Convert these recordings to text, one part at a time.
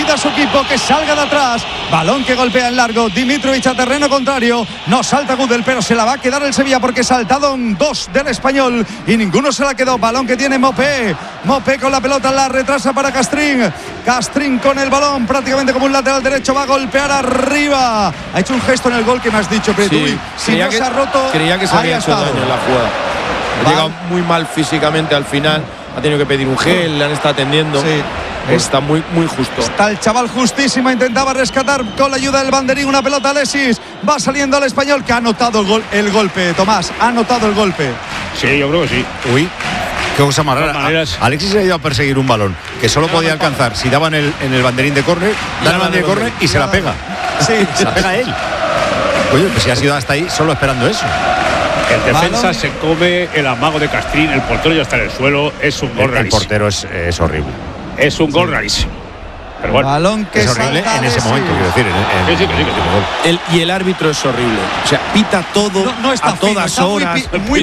pide a su equipo que salga de atrás. Balón que golpea en largo. Dimitrovic a terreno contrario. No salta Gudel, pero se la va a quedar el Sevilla porque saltaron dos del Español y ninguno se la quedó. Balón que tiene Mopé. Mopé con la pelota, la retrasa para Castrín. Castrín con el balón, prácticamente como un lateral derecho. Va a golpear arriba. Ha hecho un gesto en el gol que me has dicho, pero sí, si no se ha roto. Creía que se había hecho daño en la jugada. Ha llegado muy mal físicamente al final. Ha tenido que pedir un gel, le han estado atendiendo. Sí. Está muy, muy justo. Está el chaval justísimo, intentaba rescatar con la ayuda del banderín una pelota. Alexis va saliendo al Español, que ha anotado el golpe. Tomás, ha anotado el golpe. Sí, yo creo que sí. Uy, qué cosa más rara. Alexis se ha ido a perseguir un balón que solo podía alcanzar si daban en el banderín de córner, da el banderín de córner y se la pega. Sí, se la pega él. Oye, pues si ha sido hasta ahí solo esperando eso. El defensa se come el amago de Castrín, el portero ya está en el suelo. Es un gol rarísimo. El portero es horrible. Es un gol rarísimo. Pero bueno, balón que es horrible en ese momento, quiero decir. Sí. Y el árbitro es horrible. O sea, pita todo no está a todas fino, horas. Muy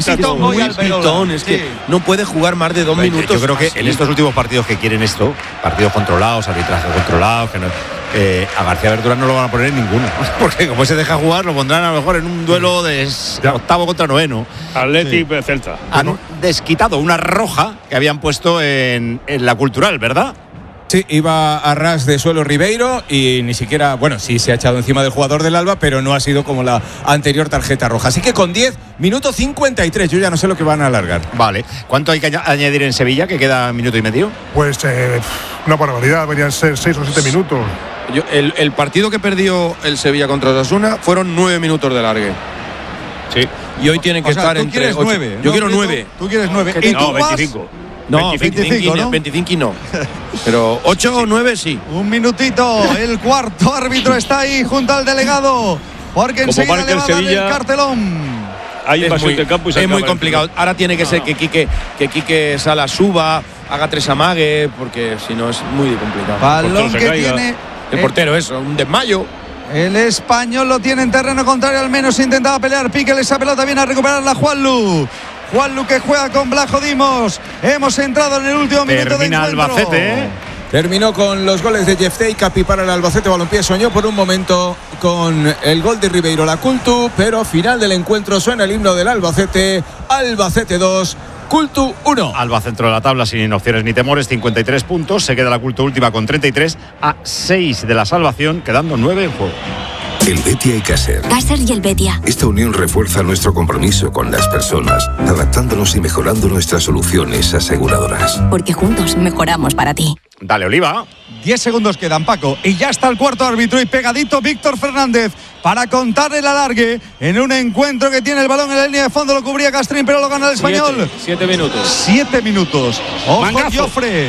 pitón. Es que no puede jugar más de 2 minutos. Yo creo que en estos últimos partidos que quieren esto, partidos controlados, arbitraje controlado, que no, a García Verdura no lo van a poner en ninguno. Porque como se deja jugar, lo pondrán a lo mejor en un duelo de octavo contra noveno. Athletic Celta. Han desquitado una roja que habían puesto en la Cultural, ¿verdad? Sí, iba a ras de suelo Ribeiro y ni siquiera, bueno, sí se ha echado encima del jugador del Alba, pero no ha sido como la anterior tarjeta roja. Así que con 10 minutos 53, yo ya no sé lo que van a alargar. Vale. ¿Cuánto hay que añadir en Sevilla, que queda minuto y medio? Pues una barbaridad, deberían ser 6 o 7 minutos. El partido que perdió el Sevilla contra Osasuna fueron 9 minutos de largue. Sí. Y hoy tienen que estar entre 8. 9, yo quiero 9. Tú quieres 9. ¿Y no, 25. No, 25, ¿no? 25 y no. Pero 8 o 9 sí. Un minutito. El cuarto árbitro está ahí junto al delegado. Porque enseguida le va a dar el cartelón. Hay invasión del campo y se es muy acaba complicado. Ahora tiene que ser que Quique Sala suba, haga 3 amagues, porque si no es muy complicado. Balón que tiene el portero, eso, un desmayo. El Español lo tiene en terreno contrario, al menos intentaba pelear. Piquel esa pelota, viene a recuperarla Juanlu. Juanlu que juega con Blajo Dimos. Hemos entrado en el último minuto de encuentro. Albacete, Terminó con los goles de Jeftei, Capi para el Albacete Balompié. Soñó por un momento con el gol de Ribeiro la Cultu, pero final del encuentro suena el himno del Albacete. Albacete 2, Cultu 1. Alba centro de la tabla sin opciones ni temores, 53 puntos. Se queda la Cultu última con 33, a 6 de la salvación, quedando 9 en juego. El Betia y Caser. Caser y el Betia. Esta unión refuerza nuestro compromiso con las personas, adaptándonos y mejorando nuestras soluciones aseguradoras. Porque juntos mejoramos para ti. Dale, Oliva. 10 segundos quedan, Paco. Y ya está el cuarto árbitro y pegadito Víctor Fernández para contar el alargue en un encuentro que tiene el balón en la línea de fondo. Lo cubría Castrín, pero lo gana el Español. 7 minutos. 7 minutos. Ojo, Mangazo. Joffre.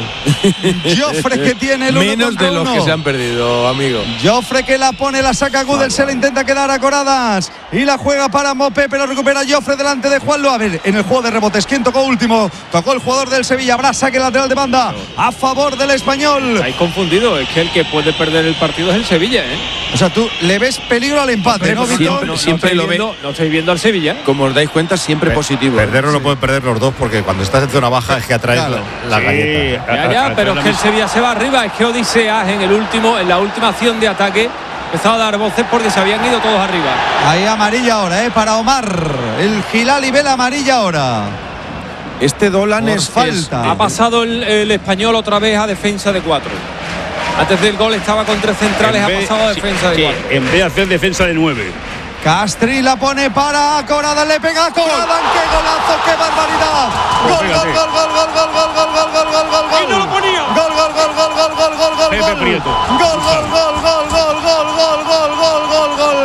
Joffre que tiene el 1 menos contra de los 1. que se han perdido, amigo. Joffre que la pone, la saca Gudel, se la intenta quedar a Coradas y la juega para Mopé, pero recupera Joffre delante de Juanlu. A ver, en el juego de rebotes, ¿quién tocó último? Tocó el jugador del Sevilla. Habrá saque lateral de banda a favor del Español. Hay confundido, es que el que puede perder el partido es el Sevilla, ¿eh? O sea, tú le ves peligro al empate, ¿no, Víctor? Siempre lo ve. No estoy viendo al Sevilla. Como os dais cuenta, siempre positivo. Perderlo lo pueden perder los dos, porque cuando estás en zona baja es que atraes la galleta. Ya, pero es que el Sevilla se va arriba. Es que Odiseas en la última acción de ataque empezó a dar voces porque se habían ido todos arriba. Ahí amarilla ahora, para Omar. El Gilali ve la amarilla ahora. Este Dolan es falta. Ha pasado el Español otra vez a defensa de 4. Antes del gol estaba con 3 centrales, ha pasado a defensa de 4. En vez de hacer defensa de 9. Castri la pone para Coradas, le pega a Coradas, qué golazo, qué barbaridad. Gol, gol, gol, gol, gol, gol, gol, gol, gol, gol, gol, gol, gol. Y no lo ponía. Gol, gol, gol, gol, gol, gol, gol, gol, Pepe Prieto. gol, gol, gol, gol, gol, gol, gol, gol, gol, gol, gol,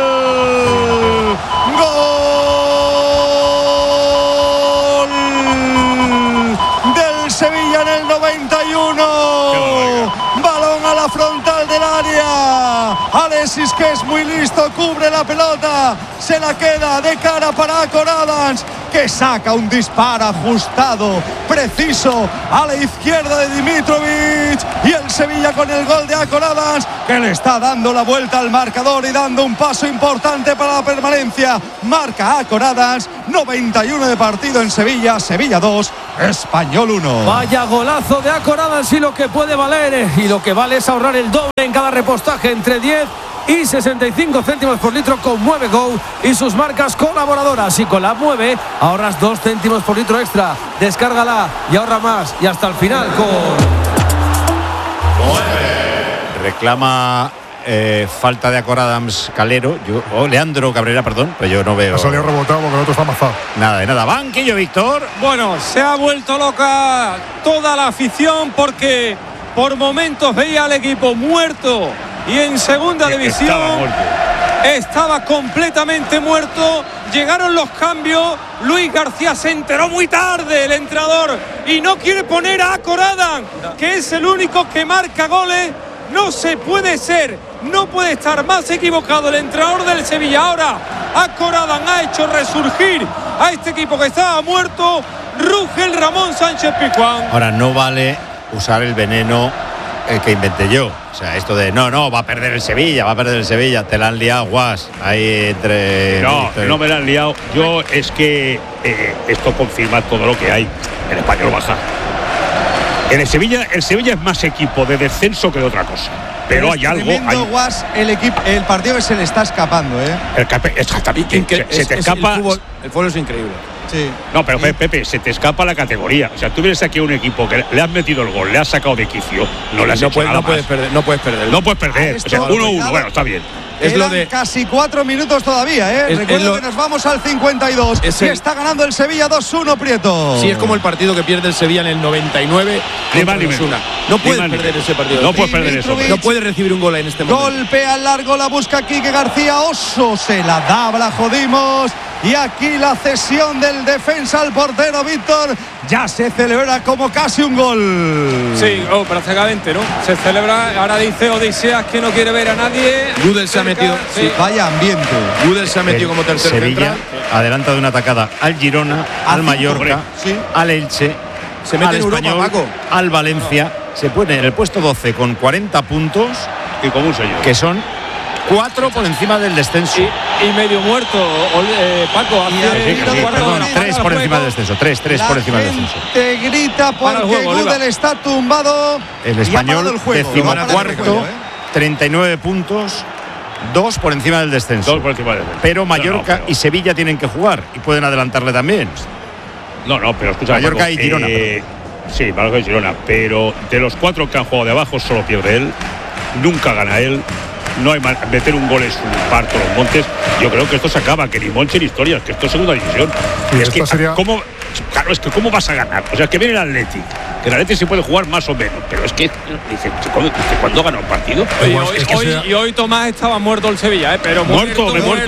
gol del Sevilla en el 91. Balón a la frontal del área. Alexis, que es muy listo, cubre la pelota, se la queda de cara para Coradas, que saca un disparo ajustado, preciso, a la izquierda de Dimitrovic, y el Sevilla con el gol de Coradas, que le está dando la vuelta al marcador y dando un paso importante para la permanencia. Marca Coradas, 91 de partido en Sevilla, Sevilla 2, Español 1. Vaya golazo de Akorada, sí, lo que puede valer y lo que vale es ahorrar el doble en cada repostaje, entre 10 y 65 céntimos por litro con Mueve Go y sus marcas colaboradoras. Y con la Mueve ahorras 2 céntimos por litro extra. Descárgala y ahorra más. Y hasta el final con... Reclama falta de Acor Adams Calero, Leandro Cabrera, perdón, pero yo no veo. Ha salido rebotado porque el otro está amazado. Nada de nada. Banquillo, Víctor. Bueno, se ha vuelto loca toda la afición porque por momentos veía al equipo muerto y en segunda división estaba completamente muerto. Llegaron los cambios. Luis García se enteró muy tarde, el entrenador, y no quiere poner a Acor Adams, que es el único que marca goles. No se puede ser, no puede estar más equivocado el entrenador del Sevilla. Ahora Acor Adams ha hecho resurgir a este equipo que estaba muerto. Ruge el Ramón Sánchez Pizjuán. Ahora no vale usar el veneno que inventé yo. O sea, esto de no, va a perder el Sevilla, te la han liado, Guas. Ahí entre... No me la han liado. Yo es que esto confirma todo lo que hay. El Español baja. En el Sevilla es más equipo de descenso que de otra cosa. Pero hay algo. Guas, el partido que se le está escapando, Se te escapa. El fútbol es increíble. Sí. No, pero Pepe, se te escapa la categoría. O sea, tú vienes aquí a un equipo que le has metido el gol, le has sacado de quicio, no le has hecho nada más. No puedes perder. O sea, 1-1, bueno, está bien. Es lo de casi 4 minutos todavía, Recuerdo que nos vamos al 52 y está ganando el Sevilla 2-1, Prieto. Sí, es como el partido que pierde el Sevilla en el 99. No puedes perder ese partido. No puedes perder eso. No puedes recibir un gol en este momento. Golpea al largo, la busca Quique García. Oso se la da, la jodimos. Y aquí la cesión del defensa al portero Víctor. Ya se celebra como casi un gol. Sí, prácticamente, ¿no? Se celebra. Ahora dice Odiseas que no quiere ver a nadie. Gudel se ha metido. Sí, vaya ambiente. Gudel se ha metido como tercer Sevilla central. adelanta de una atacada al Girona, al Mallorca, al Elche, se mete al en Europa, Español, Paco. al Valencia. Se pone en el puesto 12 con 40 puntos. Y como un señor. Que son 4 por encima del descenso. Y medio muerto, Paco. Perdón, 3 por encima del descenso. 3 por encima del descenso. Te grita porque Gudel está tumbado. El Español, 14º, 39 puntos. 2 por encima del descenso. 2 por encima del descenso. Pero Mallorca y Sevilla tienen que jugar y pueden adelantarle también. No, pero escucha. Mallorca y Girona. Sí, Mallorca y Girona. Pero de los 4 que han jugado de abajo, solo pierde él. Nunca gana él. No hay más. Meter un gol es un parto los montes. Yo creo que esto se acaba, que ni Monche ni historias, que esto es segunda división. Y es que sería... ¿cómo vas a ganar? O sea, que viene el Atleti, que el Atleti se puede jugar más o menos, pero es que dice, ¿cuándo gana un partido? Hoy Tomás estaba muerto el Sevilla, pero muerto.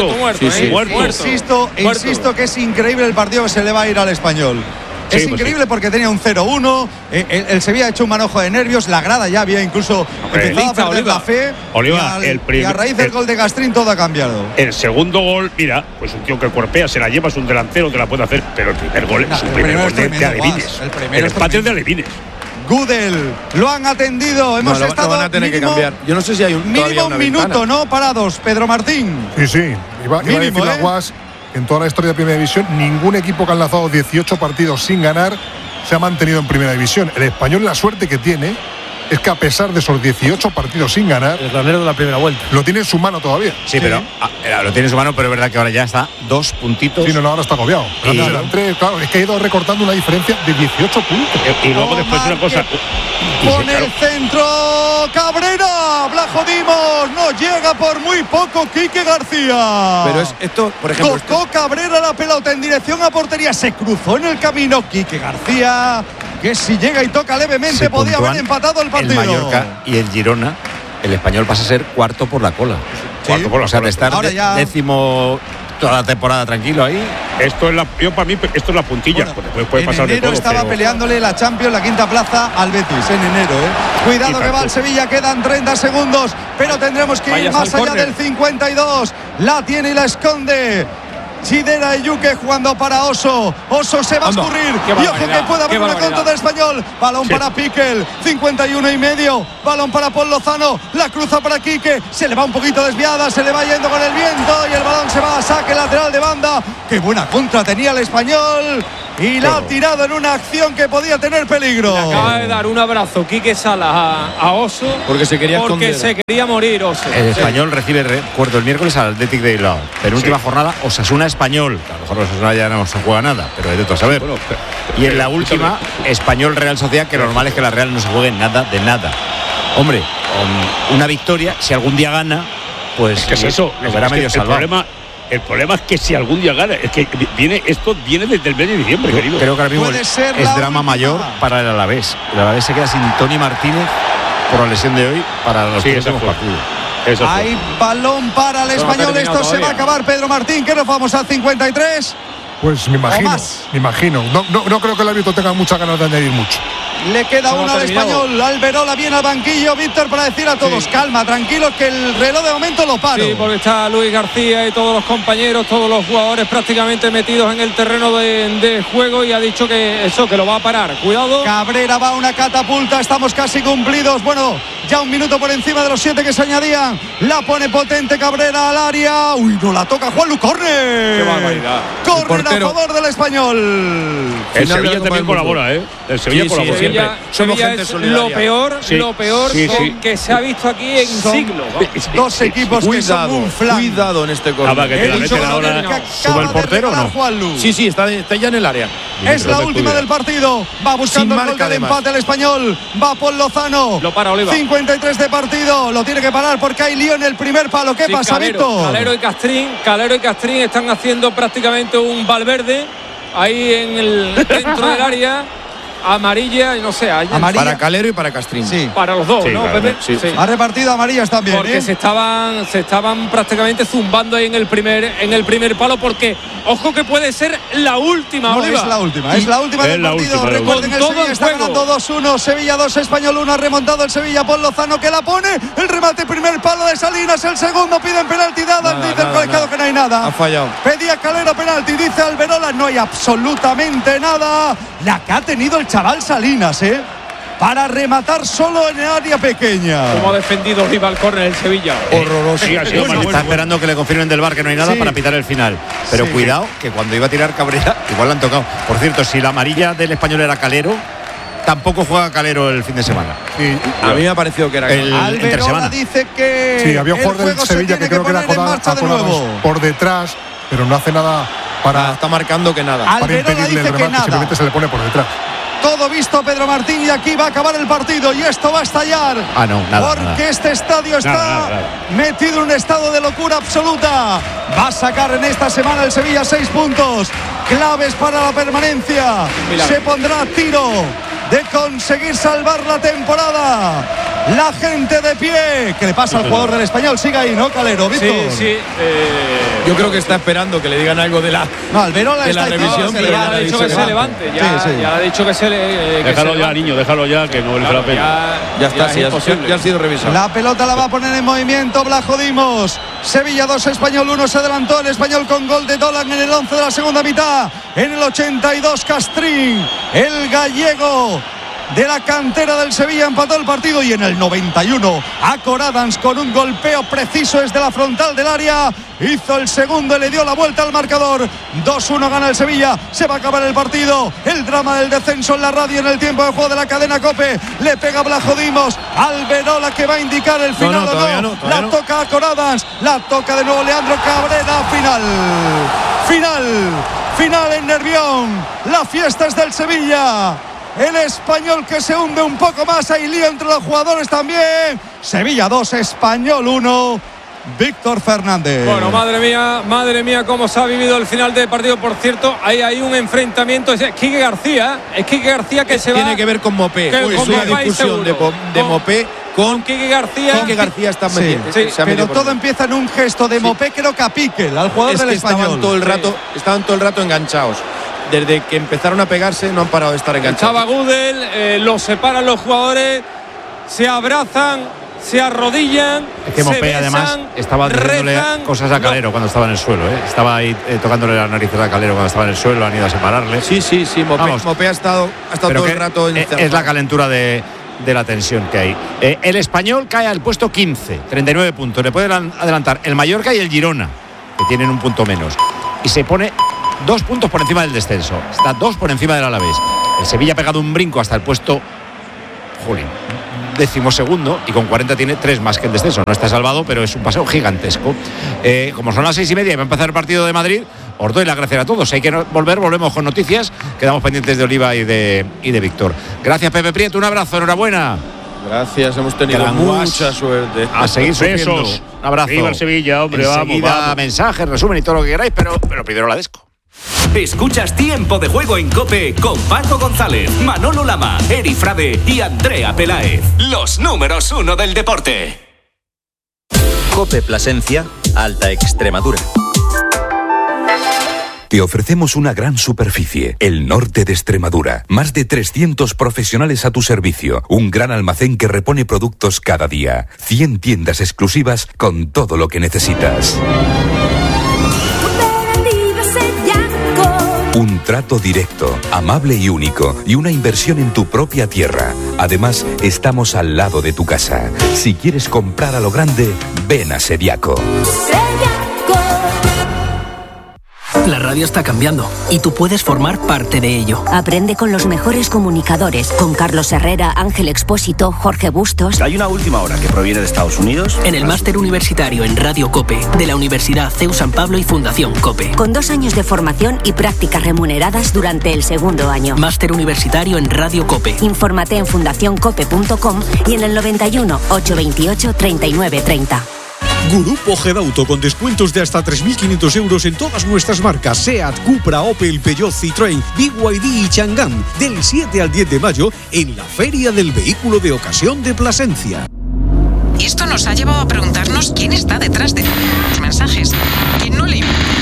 Insisto que es increíble el partido que se le va a ir al Español. Es increíble porque tenía un 0-1. El Sevilla ha hecho un manojo de nervios. La grada ya había incluso empezado a perder la fe. Y a raíz del gol de Gastrín todo ha cambiado. El segundo gol, mira, pues un tío que cuerpea, se la lleva, es un delantero que la puede hacer. Pero el primer gol es un primer gol de Alevines. El empate es de Alevines. Gudel, lo han atendido. Hemos estado. Lo van a tener que cambiar. Yo no sé si hay mínimo un minuto, ¿no? Parados, Pedro Martín. Sí. Iba a decir la Guas. En toda la historia de Primera División, ningún equipo que ha lanzado 18 partidos sin ganar se ha mantenido en Primera División. El Español, la suerte que tiene es que a pesar de esos 18 partidos sin ganar, el granero de la primera vuelta lo tiene en su mano todavía. Sí, pero lo tiene en su mano, pero es verdad que ahora ya está 2 puntitos. Sí, ahora está agobiado. Claro, es que ha ido recortando una diferencia de 18 puntos. Y luego después una cosa. Con el centro, Cabrera, la jodimos, no llega por muy poco Quique García. Pero es esto, por ejemplo. Tocó Cabrera la pelota en dirección a portería, se cruzó en el camino Quique García, que si llega y toca levemente podía haber empatado el partido. El Mallorca y el Girona, el Español pasa a ser cuarto por la cola. Cuarto por la cola. De estar décimo toda la temporada tranquilo ahí. Yo para mí esto es la puntilla. Puede pasar de todo. Estaba peleándole la Champions, la quinta plaza al Betis en enero. Cuidado que va el Sevilla, quedan 30 segundos, pero tendremos que ir más allá del 52. La tiene y la esconde. Chidera y Yuque jugando para Oso. Oso se va a escurrir. Y ojo que puede haber una contra del Español. Balón para Piquel. 51 y medio. Balón para Paul Lozano. La cruza para Quique. Se le va un poquito desviada. Se le va yendo con el viento. Y el balón se va a saque lateral de banda. Qué buena contra tenía el Español. y la ha tirado en una acción que podía tener peligro. Le acaba de dar un abrazo Quique Salas a Oso porque se quería morir Oso. El Español recibe, recuerdo, el miércoles al Athletic de Bilbao. Penúltima jornada, Osasuna Español. A lo mejor Osasuna ya no se juega nada, pero de todo a saber. Bueno, y en la última, Español Real Sociedad, que lo normal es que la Real no se juegue nada de nada. Hombre, con una victoria, si algún día gana, pues ¿qué es eso? Lo verá medio salvado. El problema es que si algún día gana, es que esto viene desde el mes de diciembre, querido. Creo que ahora mismo es drama mayor para el Alavés. El Alavés se queda sin Toni Martínez por la lesión de hoy para los próximos partidos. Hay balón para el Español. Esto se va a acabar, Pedro Martín. ¿Qué nos vamos al 53? Pues me imagino. No creo que el árbitro tenga muchas ganas de añadir mucho. Le queda uno al Español. Alberola viene al banquillo, Víctor, para decir a todos, calma, tranquilos, que el reloj de momento lo paro. Sí, porque está Luis García y todos los compañeros, todos los jugadores prácticamente metidos en el terreno de juego, y ha dicho que lo va a parar. Cuidado. Cabrera va a una catapulta, estamos casi cumplidos. Bueno, ya un minuto por encima de los 7 que se añadían. La pone potente Cabrera al área. Uy, no la toca Juanlu, corre. Qué barbaridad. Corre a favor del Español. El Sevilla también colabora, ¿eh? El Sevilla colabora. Sevilla es lo peor que se ha visto aquí en siglos. Dos equipos que son un flan. Cuidado en este corner. Que te la meten ahora. ¿Sube el portero o no? Sí, está ya en el área. Es la última del partido. Va buscando el gol del empate el Español. Va Paul Lozano. Lo para Oliva. 53 de partido. Lo tiene que parar porque hay lío en el primer palo. ¿Qué pasa, Víctor? Calero y Castrín están haciendo prácticamente un Valverde ahí dentro del área. Amarilla, no sé. Amarilla. Para Calero y para Castrín. Sí. Para los dos, ¿no, Pepe? Sí. Ha repartido amarillas también. Porque se estaban prácticamente zumbando ahí en el primer palo, porque ojo que puede ser la última, no, Oliva. Es la última del partido. Recuerden, el Sevilla está ganando 2-1. Sevilla 2, Español 1. Ha remontado el Sevilla. Paul Lozano que la pone. El remate, primer palo de Salinas. El segundo piden penalti dado. Dice el colegiado que no hay nada. Ha fallado. Pedía Calero penalti. Dice Alberola. No hay absolutamente nada. La que ha tenido el chaval Salinas, para rematar solo en el área pequeña. Como ha defendido Oliva el córner el Sevilla. Horroroso. Está esperando que le confirmen del VAR que no hay nada para pitar el final. Pero cuidado, que cuando iba a tirar Cabrera, igual le han tocado. Por cierto, si la amarilla del Español era Calero, tampoco juega Calero el fin de semana. Sí. A mí me ha parecido que era Alberola dice que sí, había un jugador del Sevilla que creo que era por detrás, pero no hace nada para. Está marcando que nada. Para impedirle el remate, simplemente se le pone por detrás. Todo visto, Pedro Martín, y aquí va a acabar el partido y esto va a estallar. Porque este estadio está metido en un estado de locura absoluta. Va a sacar en esta semana el Sevilla 6 puntos claves para la permanencia. Se pondrá a tiro de conseguir salvar la temporada. La gente de pie. ¿Qué le pasa al jugador del Español? Sigue ahí, ¿no, Calero? ¿Víctor? Sí. Yo creo que está esperando que le digan algo de la revisión. Pero ya le ha dicho que se levante. Ya le ha dicho que se le. Déjalo ya, niño, déjalo ya, que no le la pena. Ya ha sido revisado. La pelota la va a poner en movimiento Blajo Dimos. Sevilla 2, Español 1. Se adelantó el Español con gol de Dolan en el 11 de la segunda mitad. En el 82, Castrín, el gallego de la cantera del Sevilla, empató el partido, y en el 91 Acor Adams con un golpeo preciso desde la frontal del área hizo el segundo y le dio la vuelta al marcador. 2-1 gana el Sevilla. Se va a acabar el partido. El drama del descenso en la radio en el tiempo de juego de la cadena COPE. Le pega Blajo Dimos. Alberola que va a indicar el final. La toca Acor Adams. La toca de nuevo Leandro Cabrera. Final en Nervión. La fiesta es del Sevilla. El Español que se hunde un poco más. Hay lío entre los jugadores también. Sevilla 2, Español 1. Víctor Fernández. Bueno, madre mía, cómo se ha vivido el final del partido. Por cierto, hay un enfrentamiento. Es Quique García que se va. Tiene que ver con Mopé. Es una discusión de Mopé con Quique García. Quique García está metido. Pero todo empieza en un gesto de Mopé, creo que a Piquel, al jugador del Español. Estaban todo el rato enganchados. Desde que empezaron a pegarse no han parado de estar enganchados. Estaba Gudel, los separan los jugadores, se abrazan, se arrodillan. Es que Mopé además estaba diciéndole cosas a Calero cuando estaba en el suelo. Estaba ahí tocándole la nariz a Calero cuando estaba en el suelo, han ido a separarle. Sí, Mopé ha estado todo el rato encerrado. Es la calentura de la tensión que hay. El Español cae al puesto 15, 39 puntos. Le pueden adelantar el Mallorca y el Girona, que tienen un punto menos. Y se pone 2 puntos por encima del descenso. Está 2 por encima del Alavés. El Sevilla ha pegado un brinco hasta el puesto 12º y con 40 tiene 3 más que el descenso. No está salvado, pero es un paseo gigantesco. Como son las 6:30 y va a empezar el partido de Madrid, os doy las gracias a todos. Si hay que volvemos con noticias. Quedamos pendientes de Oliva y de Víctor. Gracias, Pepe Prieto. Un abrazo, enhorabuena. Gracias, hemos tenido mucha suerte. A seguir sufriendo. Besos. Un abrazo. Viva el Sevilla, hombre, enseguida, vamos. mensajes, resumen y todo lo que queráis, pero primero la Desco. Escuchas Tiempo de Juego en COPE con Paco González, Manolo Lama, Eri Frade y Andrea Peláez. Los números 1 del deporte. COPE Plasencia, Alta Extremadura. Te ofrecemos una gran superficie, el norte de Extremadura. Más de 300 profesionales a tu servicio. Un gran almacén que repone productos cada día. 100 tiendas exclusivas con todo lo que necesitas. Un trato directo, amable y único, y una inversión en tu propia tierra. Además, estamos al lado de tu casa. Si quieres comprar a lo grande, ven a Seriaco. La radio está cambiando y tú puedes formar parte de ello. Aprende con los mejores comunicadores, con Carlos Herrera, Ángel Expósito, Jorge Bustos. Hay una última hora que proviene de Estados Unidos. En el máster universitario en Radio COPE de la Universidad CEU San Pablo y Fundación COPE. Con 2 años de formación y prácticas remuneradas durante el segundo año. Máster universitario en Radio COPE. Infórmate en fundacioncope.com y en el 91 828 3930. Grupo Gedauto con descuentos de hasta 3.500 euros en todas nuestras marcas SEAT, Cupra, Opel, Peugeot, Citroën, BYD y Chang'an del 7 al 10 de mayo en la Feria del Vehículo de Ocasión de Plasencia. Y esto nos ha llevado a preguntarnos quién está detrás de los mensajes. ¿Quién no le...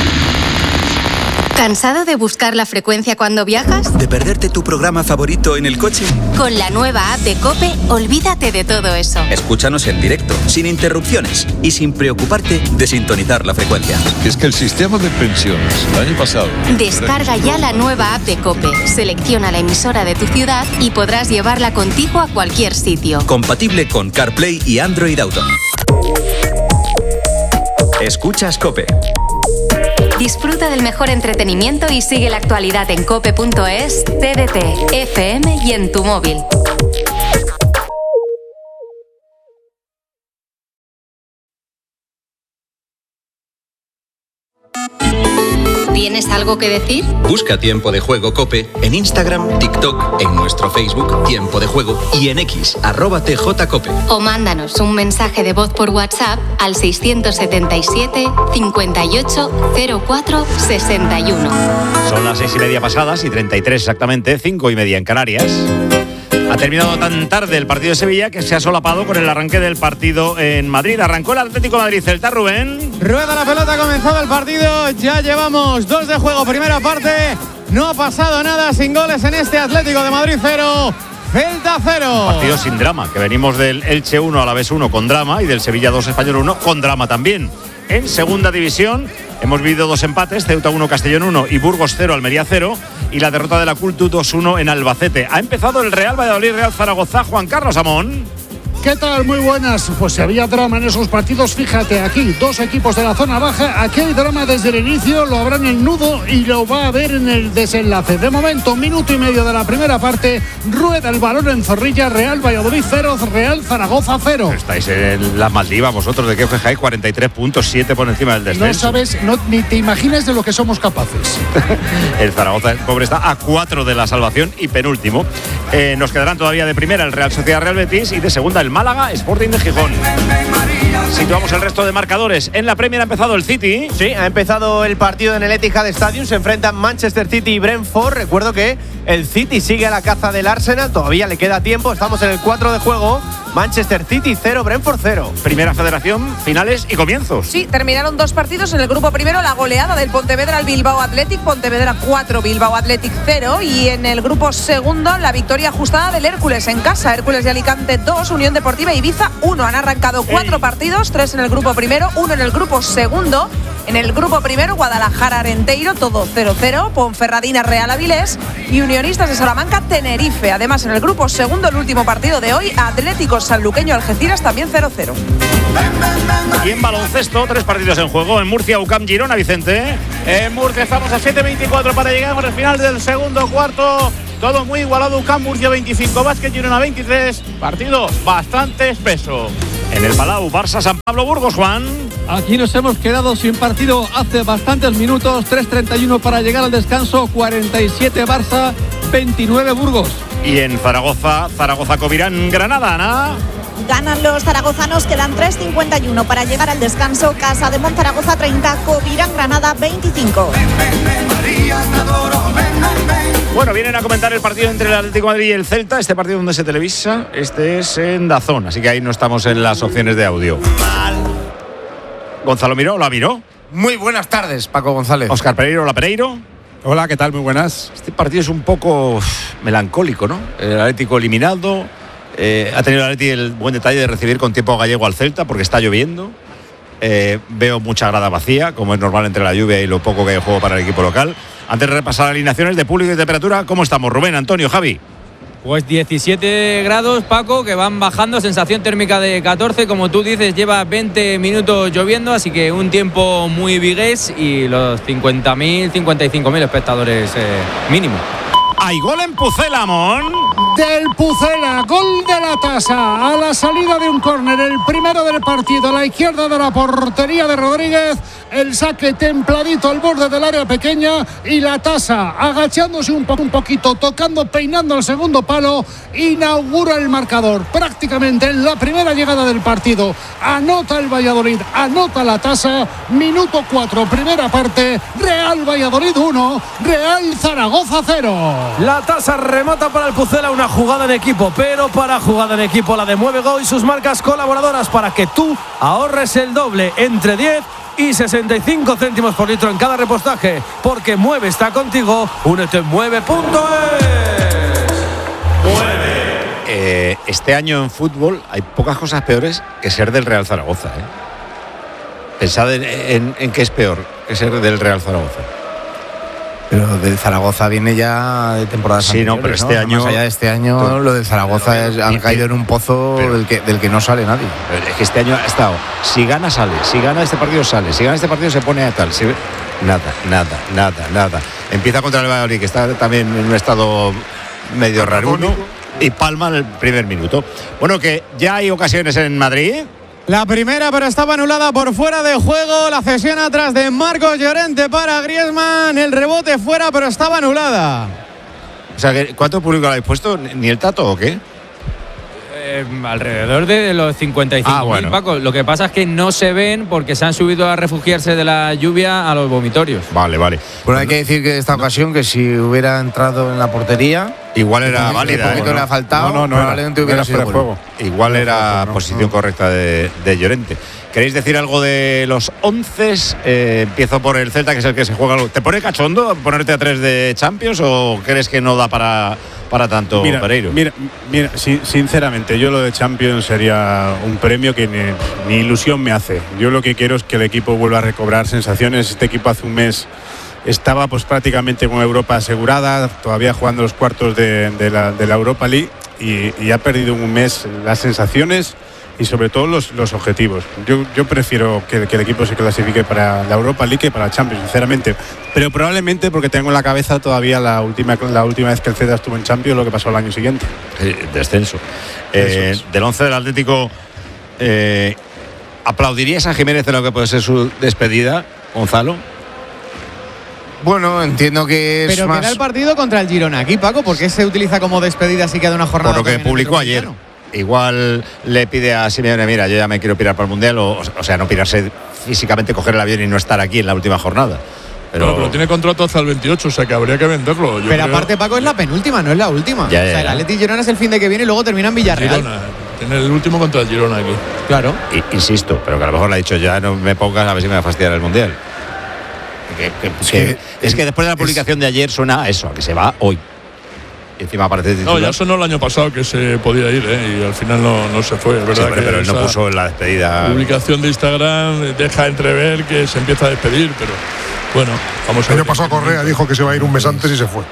¿Cansado de buscar la frecuencia cuando viajas? ¿De perderte tu programa favorito en el coche? Con la nueva app de COPE, olvídate de todo eso. Escúchanos en directo, sin interrupciones y sin preocuparte de sintonizar la frecuencia. Es que el sistema de pensiones el año pasado... Descarga ya la nueva app de COPE, selecciona la emisora de tu ciudad y podrás llevarla contigo a cualquier sitio. Compatible con CarPlay y Android Auto. Escuchas COPE. Disfruta del mejor entretenimiento y sigue la actualidad en cope.es, TDT, FM y en tu móvil. ¿Tienes algo que decir? Busca Tiempo de Juego COPE en Instagram, TikTok, en nuestro Facebook Tiempo de Juego y en X, @TJCOPE. O mándanos un mensaje de voz por WhatsApp al 677 58 04 61. Son las 6:30 pasadas y 33 exactamente, 5:30 en Canarias. Ha terminado tan tarde el partido de Sevilla que se ha solapado con el arranque del partido en Madrid. Arrancó el Atlético de Madrid, Celta, Rubén. Rueda la pelota, ha comenzado el partido. Ya llevamos 2 de juego, primera parte. No ha pasado nada, sin goles en este Atlético de Madrid 0, Celta 0. Partido sin drama, que venimos del Elche 1, Alavés 1 con drama y del Sevilla 2, Español 1 con drama también. En segunda división hemos vivido 2 empates, Ceuta 1, Castellón 1 y Burgos 0, Almería 0, y la derrota de la Cultu 2-1 en Albacete. Ha empezado el Real Valladolid, Real Zaragoza. Juan Carlos Amón. ¿Qué tal? Muy buenas. Pues si había drama en esos partidos, fíjate, aquí 2 equipos de la zona baja, aquí hay drama desde el inicio, lo habrá en el nudo y lo va a ver en el desenlace. De momento, 1,5 minutos de la primera parte, rueda el balón en Zorrilla, Real Valladolid 0, Real Zaragoza 0. Estáis en las Maldivas vosotros, ¿de qué os quejáis? 43 puntos, 7 por encima del descenso. No sabes, ni te imaginas de lo que somos capaces. El Zaragoza, el pobre, está a 4 de la salvación y penúltimo. Nos quedarán todavía de primera el Real Sociedad Real Betis y de segunda el Málaga Sporting de Gijón. Situamos el resto de marcadores. En la Premier ha empezado el City. Sí, ha empezado el partido en el Etihad Stadium. Se enfrentan Manchester City y Brentford. Recuerdo que el City sigue a la caza del Arsenal. Todavía le queda tiempo. Estamos en el 4 de juego. Manchester City 0, Brentford 0. Primera Federación, finales y comienzos. Sí, terminaron 2 partidos en el grupo primero. La goleada del Pontevedra al Bilbao Athletic. Pontevedra 4, Bilbao Athletic 0. Y en el grupo segundo, la victoria ajustada del Hércules en casa. Hércules de Alicante 2, Unión Deportiva Ibiza 1. Han arrancado 4 partidos, 3 en el grupo primero, 1 en el grupo segundo. En el grupo primero, Guadalajara Arenteiro, todo 0-0. Ponferradina Real Avilés y Unionistas de Salamanca Tenerife. Además, en el grupo segundo, el último partido de hoy, Atlético Sanluqueño Algeciras también 0-0. Y en baloncesto, 3 partidos en juego. En Murcia, UCAM Girona, Vicente. En Murcia estamos a 7:24 para llegar al final del segundo cuarto. Todo muy igualado. UCAM Murcia 25, Básquet Girona 23. Partido bastante espeso. En el Palau, Barça San Pablo Burgos, Juan. Aquí nos hemos quedado sin partido hace bastantes minutos. 3:31 para llegar al descanso. 47 Barça, 29 Burgos. Y en Zaragoza, Covirán, Granada, Ana. Ganan los zaragozanos, quedan 3:51 para llegar al descanso. Casa de Monzaragoza 30, Covirán Granada 25. Bueno, vienen a comentar el partido entre el Atlético de Madrid y el Celta. Este partido donde se televisa, este es en DAZN, así que ahí no estamos en las opciones de audio. Gonzalo Miró, hola Miró. Muy buenas tardes, Paco González. Óscar Pereiro, hola Pereiro. Hola, ¿qué tal? Muy buenas. Este partido es un poco melancólico, ¿no? El Atlético eliminado. Ha tenido el Atleti el buen detalle de recibir con tiempo gallego al Celta porque está lloviendo. Veo mucha grada vacía, como es normal entre la lluvia y lo poco que hay de juego para el equipo local. Antes de repasar alineaciones de público y temperatura, ¿cómo estamos? Rubén, Antonio, Javi. Pues 17 grados, Paco, que van bajando, sensación térmica de 14, como tú dices, lleva 20 minutos lloviendo, así que un tiempo muy vigués y los 50.000, 55.000 espectadores mínimo. Hay gol en Pucela, Mon. Del Pucela, gol de la Tasa a la salida de un córner, el primero del partido, a la izquierda de la portería de Rodríguez, el saque templadito al borde del área pequeña y la Tasa agachándose un poquito, tocando, peinando el segundo palo, inaugura el marcador prácticamente en la primera llegada del partido. Anota el Valladolid, anota la Tasa, minuto 4, primera parte, Real Valladolid 1, Real Zaragoza 0. La Tasa remata para el Pucela, una jugada en equipo, pero para jugada en equipo la de Mueve Go y sus marcas colaboradoras para que tú ahorres el doble entre 10 y 65 céntimos por litro en cada repostaje, porque Mueve está contigo. Únete en mueve.es. Este año en fútbol hay pocas cosas peores que ser del Real Zaragoza. Pensad en qué es peor que ser del Real Zaragoza. Pero del Zaragoza viene ya de temporadas anteriores, pero este año, más allá de este año, lo del Zaragoza han caído en un pozo del que no sale nadie. Es que este año ha estado, si gana sale, si gana este partido sale, si gana este partido se pone a tal. Nada. Empieza contra el Valladolid, que está también en un estado medio raruno, y palma en el primer minuto. Bueno, que ya hay ocasiones en Madrid. La primera, pero estaba anulada por fuera de juego. La cesión atrás de Marcos Llorente para Griezmann. El rebote fuera, pero estaba anulada. O sea, ¿cuánto público le habéis puesto? ¿Ni el Tato o qué? Alrededor de los 55.000, bueno. Paco. Lo que pasa es que no se ven porque se han subido a refugiarse de la lluvia a los vomitorios. Vale. Bueno, hay que decir que de esta ocasión, que si hubiera entrado en la portería, igual era válida. Un poquito le ha faltado, probablemente hubiera sido juego. Igual era posición correcta de Llorente. ¿Queréis decir algo de los 11? Empiezo por el Celta, que es el que se juega. ¿Te pone cachondo ponerte a 3 de Champions o crees que no da para tanto, Pereiro? Mira, sinceramente, yo lo de Champions sería un premio que ni ilusión me hace. Yo lo que quiero es que el equipo vuelva a recobrar sensaciones. Este equipo hace un mes estaba pues prácticamente con Europa asegurada, todavía jugando los cuartos de la Europa League y ha perdido un mes las sensaciones y sobre todo los objetivos. Yo prefiero que el equipo se clasifique para la Europa League que para la Champions, sinceramente, pero probablemente porque tengo en la cabeza todavía la última vez que el Celta estuvo en Champions, lo que pasó el año siguiente. Descenso. Del 11 del Atlético, ¿aplaudirías a Jiménez en lo que puede ser su despedida, Gonzalo? Bueno, entiendo que es pero más... queda el partido contra el Girona aquí, Paco, porque se utiliza como despedida así que de una jornada. Por lo que publicó ayer. Igual le pide a Simeone, mira, yo ya me quiero pirar para el Mundial, o sea, no pirarse físicamente, coger el avión y no estar aquí en la última jornada. Pero tiene contrato hasta el 28, o sea que habría que venderlo. Pero aparte, Paco, es la penúltima, no es la última. O sea, el Atleti Girona es el fin de que viene y luego termina en Villarreal. Girona, tiene el último contra el Girona aquí. Claro. Insisto, pero que a lo mejor le ha dicho, ya no me pongas a ver si me va a fastidiar el Mundial. Es que después de la publicación de ayer suena a eso, a que se va hoy. Y encima aparece titular. No, ya sonó el año pasado que se podía ir, y al final no se fue, ¿verdad? Sí, pero él no puso en la despedida. Publicación de Instagram deja entrever que se empieza a despedir, pero bueno, vamos a ver. El año pasado Correa dijo que se va a ir un mes antes y se fue.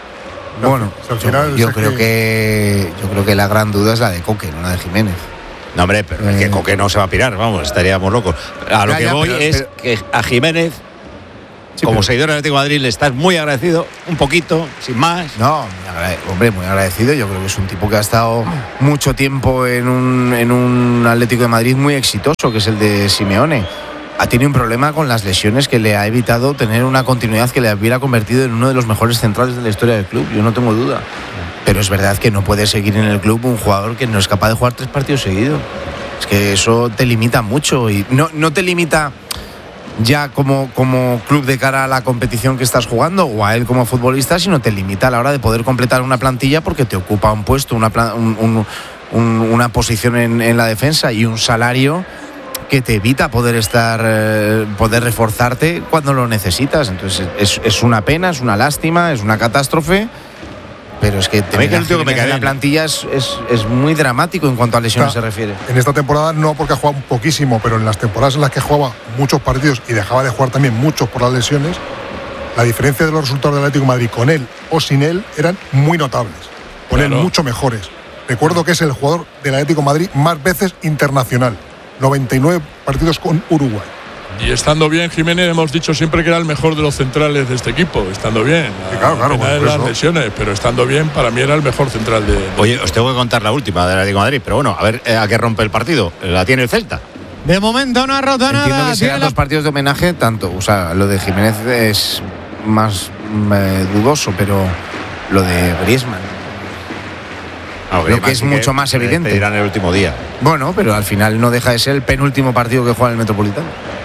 Bueno, al final yo creo que la gran duda es la de Coque, no la de Jiménez. No, hombre, pero es que Coque no se va a pirar, vamos, estaríamos locos. A lo que voy es que a Jiménez, como seguidor del Atlético de Madrid, le estás muy agradecido, un poquito, sin más. No, hombre, muy agradecido. Yo creo que es un tipo que ha estado mucho tiempo en un Atlético de Madrid muy exitoso, que es el de Simeone. Ha tenido un problema con las lesiones que le ha evitado tener una continuidad que le hubiera convertido en uno de los mejores centrales de la historia del club, yo no tengo duda. Pero es verdad que no puede seguir en el club un jugador que no es capaz de jugar 3 partidos seguidos. Es que eso te limita mucho y no te limita ya como club de cara a la competición que estás jugando o a él como futbolista, sino te limita a la hora de poder completar una plantilla porque te ocupa un puesto, una posición en la defensa y un salario que te evita poder reforzarte cuando lo necesitas. Entonces es una pena, es una lástima, es una catástrofe. Pero es que la plantilla es muy dramático en cuanto a lesiones se refiere. En esta temporada no, porque ha jugado poquísimo, pero en las temporadas en las que jugaba muchos partidos y dejaba de jugar también muchos por las lesiones, la diferencia de los resultados del Atlético de Madrid con él o sin él eran muy notables. Con él mucho mejores. Recuerdo que es el jugador del Atlético de Madrid más veces internacional. 99 partidos con Uruguay. Y estando bien, Jiménez, hemos dicho siempre que era el mejor de los centrales de este equipo. Estando bien. Claro, las lesiones, pero estando bien, para mí era el mejor central de. Oye, os tengo que contar la última del Atlético de Madrid, pero bueno, a ver a qué rompe el partido. La tiene el Celta. De momento no ha roto nada. Entiendo que sean 2 partidos de homenaje, tanto. O sea, lo de Jiménez es más dudoso, pero lo de Griezmann. Lo que es mucho más evidente. Te dirán el último día. Bueno, pero al final no deja de ser el penúltimo partido que juega en el Metropolitano.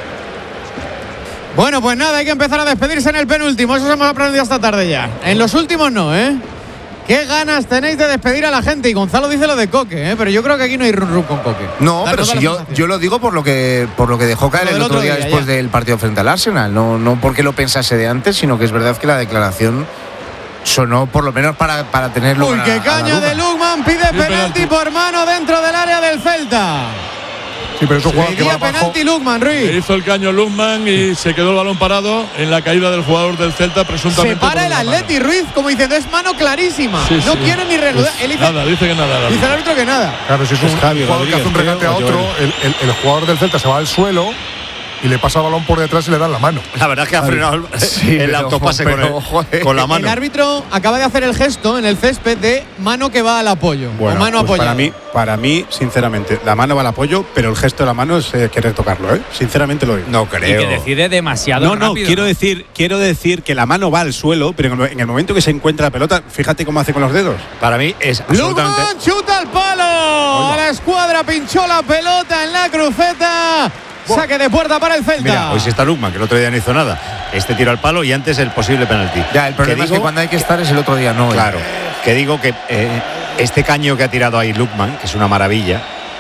Bueno, pues nada, hay que empezar a despedirse en el penúltimo. Eso hemos aprendido esta tarde ya. En los últimos no, ¿eh? Qué ganas tenéis de despedir a la gente. Y Gonzalo dice lo de Coque, ¿eh? Pero yo creo que aquí no hay run con Coque. No, pero si yo lo digo por lo que dejó caer el otro día después del partido frente al Arsenal. No porque lo pensase de antes, sino que es verdad que la declaración sonó por lo menos para tenerlo. Uy, qué caña de Lukman, pide penalti por mano dentro del área del Celta. Sí, pero eso juega que va penalti Lukman, Ruiz. Hizo el caño Lukman y se quedó el balón parado en la caída del jugador del Celta, presuntamente. Se para el Atleti, Ruiz, como diciendo, es mano clarísima. No quiere ni reanudar. Nada, dice que nada. Dice el árbitro que nada. Claro, si es un jugador que hace un regate a otro, el jugador del Celta se va al suelo y le pasa el balón por detrás y le dan la mano. La verdad es que ha frenado el autopase con la mano. El árbitro acaba de hacer el gesto en el césped de mano que va al apoyo. Bueno, o mano pues apoyada. para mí, sinceramente, la mano va al apoyo, pero el gesto de la mano es querer tocarlo, ¿eh? Sinceramente lo digo. No creo. Y que decide demasiado rápido. No, quiero decir que la mano va al suelo, pero en el momento que se encuentra la pelota, fíjate cómo hace con los dedos. Para mí es absolutamente. Lukman chuta al palo. A la escuadra pinchó la pelota en la cruceta. Saque de puerta para el Celta. Mira, hoy sí está Lukman, que el otro día no hizo nada. Este tiro al palo y antes el posible penalti. Ya, el problema es que cuando hay que estar es el otro día, no. Claro, que digo que este caño que ha tirado ahí Lukman, que es una maravilla,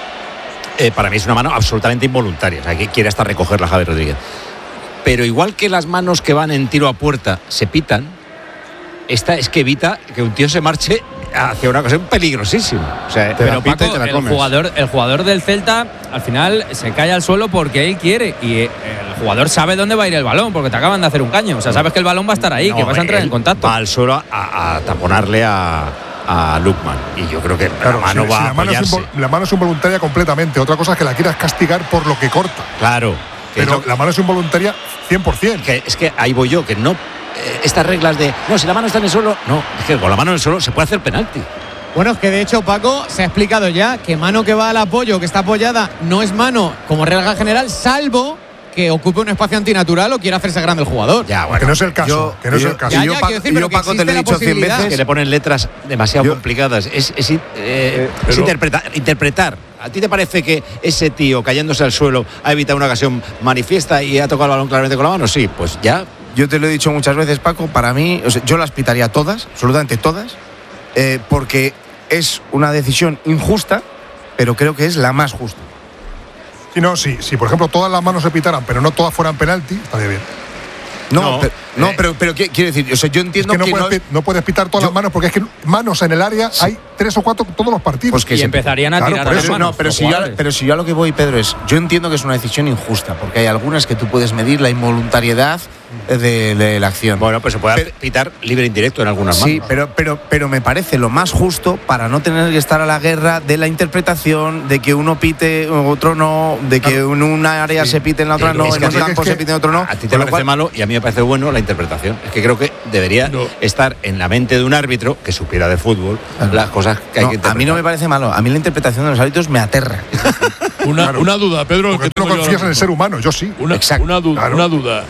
para mí es una mano absolutamente involuntaria. O sea, que quiere hasta recogerla Javier Rodríguez. Pero igual que las manos que van en tiro a puerta se pitan, esta es que evita que un tío se marche hacia una cosa peligrosísima. O sea, pero Paco, el jugador del Celta al final se cae al suelo porque él quiere y el jugador sabe dónde va a ir el balón porque te acaban de hacer un caño. O sea, sabes que el balón va a estar ahí, que vas a entrar en contacto. Va al suelo a taponarle a Lukman y yo creo que la mano va a apoyarse. La mano es involuntaria completamente. Otra cosa es que la quieras castigar por lo que corta. Claro. Pero la mano es involuntaria 100%. Es que ahí voy yo, que no. Estas reglas de no, si la mano está en el suelo, no, es que con la mano en el suelo se puede hacer penalti. Bueno, es que de hecho, Paco, se ha explicado ya que mano que va al apoyo, que está apoyada, no es mano como regla general, salvo que ocupe un espacio antinatural o quiera hacerse grande el jugador. Ya, bueno, que no es el caso. Yo, Paco, te lo he dicho 100 veces. Que le ponen letras demasiado complicadas. Es interpretar. ¿A ti te parece que ese tío cayéndose al suelo ha evitado una ocasión manifiesta y ha tocado el balón claramente con la mano? Sí, pues ya. Yo te lo he dicho muchas veces, Paco, para mí, yo las pitaría todas, absolutamente todas, porque es una decisión injusta, pero creo que es la más justa. Si por ejemplo todas las manos se pitaran, pero no todas fueran penalti, estaría bien. No, No, pero quiero decir, o sea, yo entiendo que no puedes pitar todas las manos, porque es que manos en el área hay 3 o 4 todos los partidos. Pues que y empezarían a tirar a las manos. No, pero si yo a lo que voy, Pedro, es, yo entiendo que es una decisión injusta, porque hay algunas que tú puedes medir la involuntariedad de la acción. Bueno, pues se puede pitar libre indirecto en algunas manos. Sí, pero me parece lo más justo para no tener que estar a la guerra de la interpretación, de que uno pite, otro no, de que en una área se pite, en la otra no, en otro campo se pite, en otro no. A ti te parece malo y a mí me parece bueno la interpretación. Es que creo que debería estar en la mente de un árbitro que supiera de fútbol las cosas que hay que interpretar. A mí no me parece malo, a mí la interpretación de los árbitros me aterra. Una duda, Pedro. Porque tú no confías en el ser humano, yo sí. Una duda.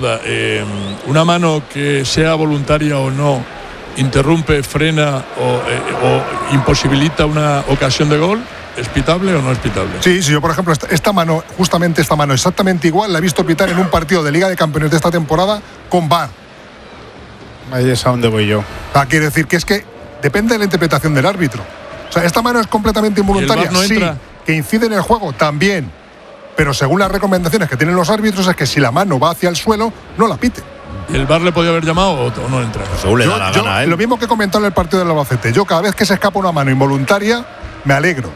Una mano que sea voluntaria o no, interrumpe, frena o imposibilita una ocasión de gol. ¿Es pitable o no es pitable? Sí, yo por ejemplo esta mano exactamente igual la he visto pitar en un partido de Liga de Campeones de esta temporada con VAR. Ahí es a donde voy yo. Quiere decir que es que depende de la interpretación del árbitro. O sea, esta mano es completamente involuntaria. ¿Y el VAR no entra? Sí. Que incide en el juego también. Pero según las recomendaciones que tienen los árbitros es que si la mano va hacia el suelo, no la pite. ¿Y el VAR le podía haber llamado o no entra? Según le da la gana a él. Lo mismo que comentó en el partido del Albacete. Yo cada vez que se escapa una mano involuntaria, me alegro.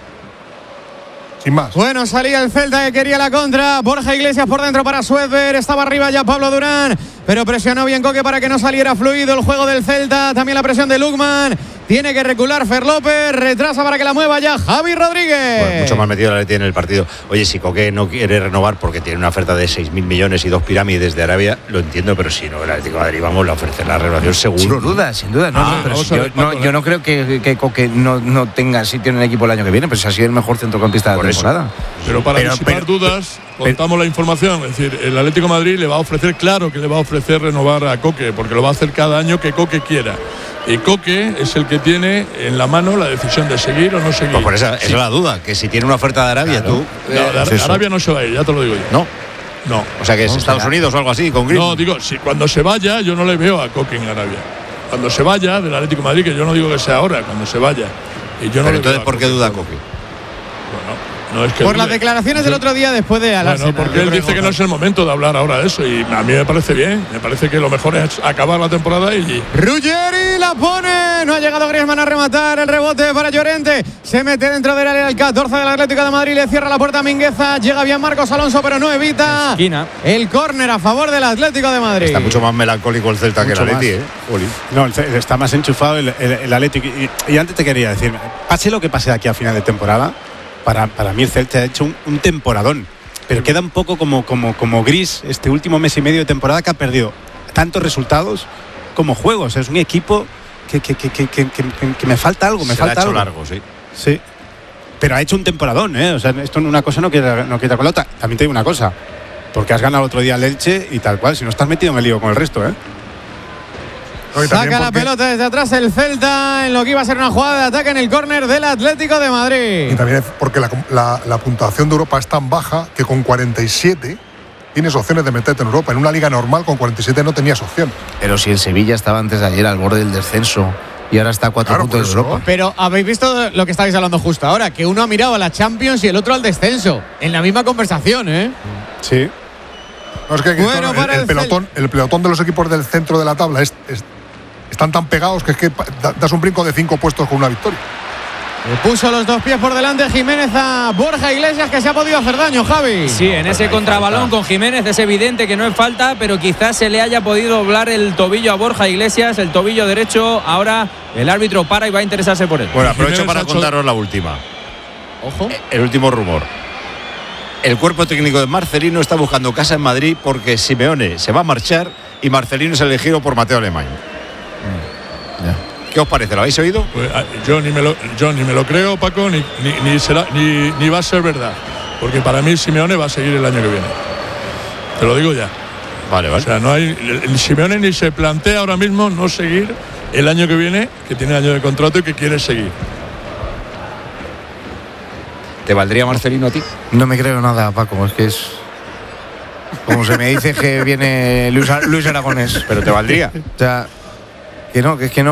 Sin más. Bueno, salía el Celta que quería la contra. Borja Iglesias por dentro para Suedberg. Estaba arriba ya Pablo Durán, pero presionó bien Coque para que no saliera fluido el juego del Celta. También la presión de Lukman. Tiene que recular Fer López. Retrasa para que la mueva ya Javi Rodríguez. Bueno, mucho más metido la Leti en el partido. Oye, si Coque no quiere renovar porque tiene una oferta de 6.000 millones y 2 pirámides de Arabia, lo entiendo, pero si no, el Atlético de Madrid, vamos, le ofrece la renovación seguro. Sin duda. Yo no creo que Coque no tenga sitio en el equipo el año que viene, pero si ha sido el mejor centrocampista de la temporada. Pero para disipar dudas, contamos la información. Es decir, el Atlético de Madrid le va a ofrecer, claro que le va a ofrecer renovar a Coque, porque lo va a hacer cada año que Coque quiera. Y Coque es el que tiene en la mano la decisión de seguir o no seguir. Pues por esa es la duda, que si tiene una oferta de Arabia, claro. Arabia no se va a ir, ya te lo digo yo. No. O sea que es Estados Unidos o algo así, con Griezmann. No, digo, si cuando se vaya, yo no le veo a Coque en Arabia. Cuando se vaya del Atlético de Madrid, que yo no digo que sea ahora, cuando se vaya. Y yo no. Pero entonces, ¿por qué duda Coque? Bueno. No es que por las declaraciones del otro día después de Arsenal. Bueno, porque él dice que no es el momento de hablar ahora de eso y a mí me parece bien. Me parece que lo mejor es acabar la temporada y… Ruggeri la pone. No ha llegado Griezmann a rematar. El rebote para Llorente. Se mete dentro del área el 14 del Atlético de Madrid. Le cierra la puerta a Mingueza. Llega bien Marcos Alonso, pero no evita el córner a favor del Atlético de Madrid. Está mucho más melancólico el Celta que el Atleti, No, está más enchufado el Atlético. Y antes te quería decir, pase lo que pase de aquí a final de temporada, para mí el Celta ha hecho un temporadón, pero queda un poco como gris este último mes y medio de temporada, que ha perdido tantos resultados como juegos. Es un equipo que me falta algo. Me falta algo largo, sí. Pero ha hecho un temporadón, ¿eh? O sea, esto una cosa no queda con la otra. También te digo una cosa, porque has ganado el otro día el Elche y tal cual, si no estás metido en el lío con el resto, ¿eh? Saca la pelota desde atrás el Celta en lo que iba a ser una jugada de ataque en el córner del Atlético de Madrid. Y también porque la puntuación de Europa es tan baja que con 47 tienes opciones de meterte en Europa. En una liga normal con 47 no tenías opción. Pero si el Sevilla estaba antes de ayer al borde del descenso y ahora está a 4 puntos de Europa. Pero habéis visto lo que estáis hablando justo ahora, que uno ha mirado a la Champions y el otro al descenso. En la misma conversación, ¿eh? Sí. No, es que el pelotón de los equipos del centro de la tabla están tan pegados que das un brinco de 5 puestos con una victoria. Le puso los 2 pies por delante Jiménez a Borja Iglesias, que se ha podido hacer daño, Javi. Sí, en ese contrabalón con Jiménez es evidente que no es falta, pero quizás se le haya podido doblar el tobillo a Borja Iglesias, el tobillo derecho. Ahora el árbitro para y va a interesarse por él. Bueno, aprovecho para contaros la última. Ojo. El último rumor. El cuerpo técnico de Marcelino está buscando casa en Madrid porque Simeone se va a marchar y Marcelino es elegido por Mateo Alemán. ¿Qué os parece? ¿Lo habéis oído? Pues, yo ni me lo creo, Paco, ni va a ser verdad. Porque para mí Simeone va a seguir el año que viene. Te lo digo ya. Vale. O sea, el Simeone ni se plantea ahora mismo no seguir el año que viene, que tiene año de contrato y que quiere seguir. ¿Te valdría Marcelino a ti? No me creo nada, Paco. Es que es como se me dice que viene Luis Aragonés. ¿Pero te valdría? O sea, que no. Es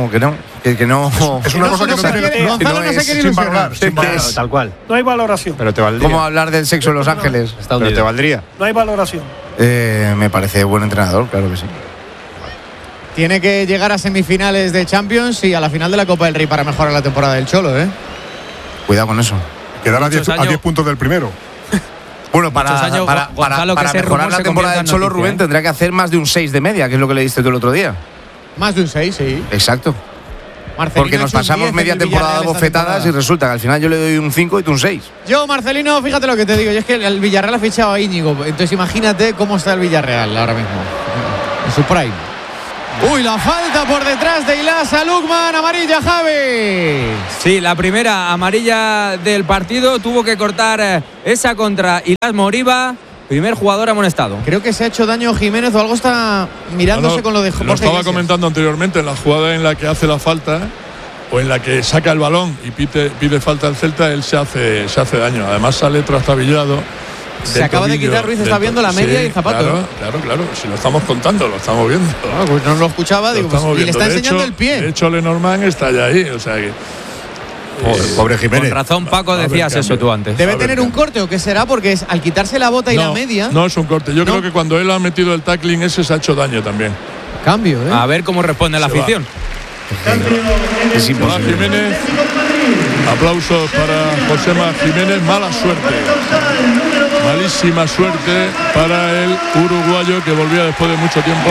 una cosa que no quiere. Gonzalo no se quiere ilusionar. Tal cual. No hay valoración. Pero te valdría. ¿Cómo hablar del sexo en Los Ángeles? Pero te valdría. No hay valoración. Me parece buen entrenador, claro que sí. Tiene que llegar a semifinales de Champions y a la final de la Copa del Rey para mejorar la temporada del Cholo, ¿eh? Cuidado con eso. Quedar a 10 puntos del primero. Bueno, para mejorar la temporada del Cholo, Rubén, tendrá que hacer más de un 6 de media, que es lo que le diste tú el otro día. Más de un 6, sí. Exacto. Marcelino, porque nos pasamos media temporada bofetadas y resulta que al final yo le doy un 5 y tú un 6. Yo, Marcelino, fíjate lo que te digo. Yo es que el Villarreal ha fichado a Íñigo. Entonces imagínate cómo está el Villarreal ahora mismo. En su prime. Uy, la falta por detrás de Ilás a Lukman. Amarilla, Javi. Sí, la primera amarilla del partido. Tuvo que cortar esa contra Ilás Moriba. Primer jugador amonestado. Creo que se ha hecho daño Jiménez o algo está mirándose con lo de Jorge Lo estaba Iglesias. comentando anteriormente, en la jugada en la que hace la falta o en la que saca el balón y pide falta al Celta, él se hace daño. Además sale trastabillado. Se acaba de quitar Ruiz, está viendo la media y el zapato. Claro. Si lo estamos contando, lo estamos viendo. Pues no lo escuchaba, digo, y le está enseñando el pie. De hecho, Lenormand está ya ahí, o sea que. Pobre Jiménez. Con razón, Paco, decías eso tú antes. ¿Debe tener un corte o qué será? Porque al quitarse la bota y la media. No es un corte. Yo creo que cuando él ha metido el tackling ese se ha hecho daño también. Cambio, ¿eh? A ver cómo responde la afición. Es imposible. Jiménez. Aplausos para Josema Jiménez. Mala suerte. Malísima suerte para el uruguayo que volvía después de mucho tiempo.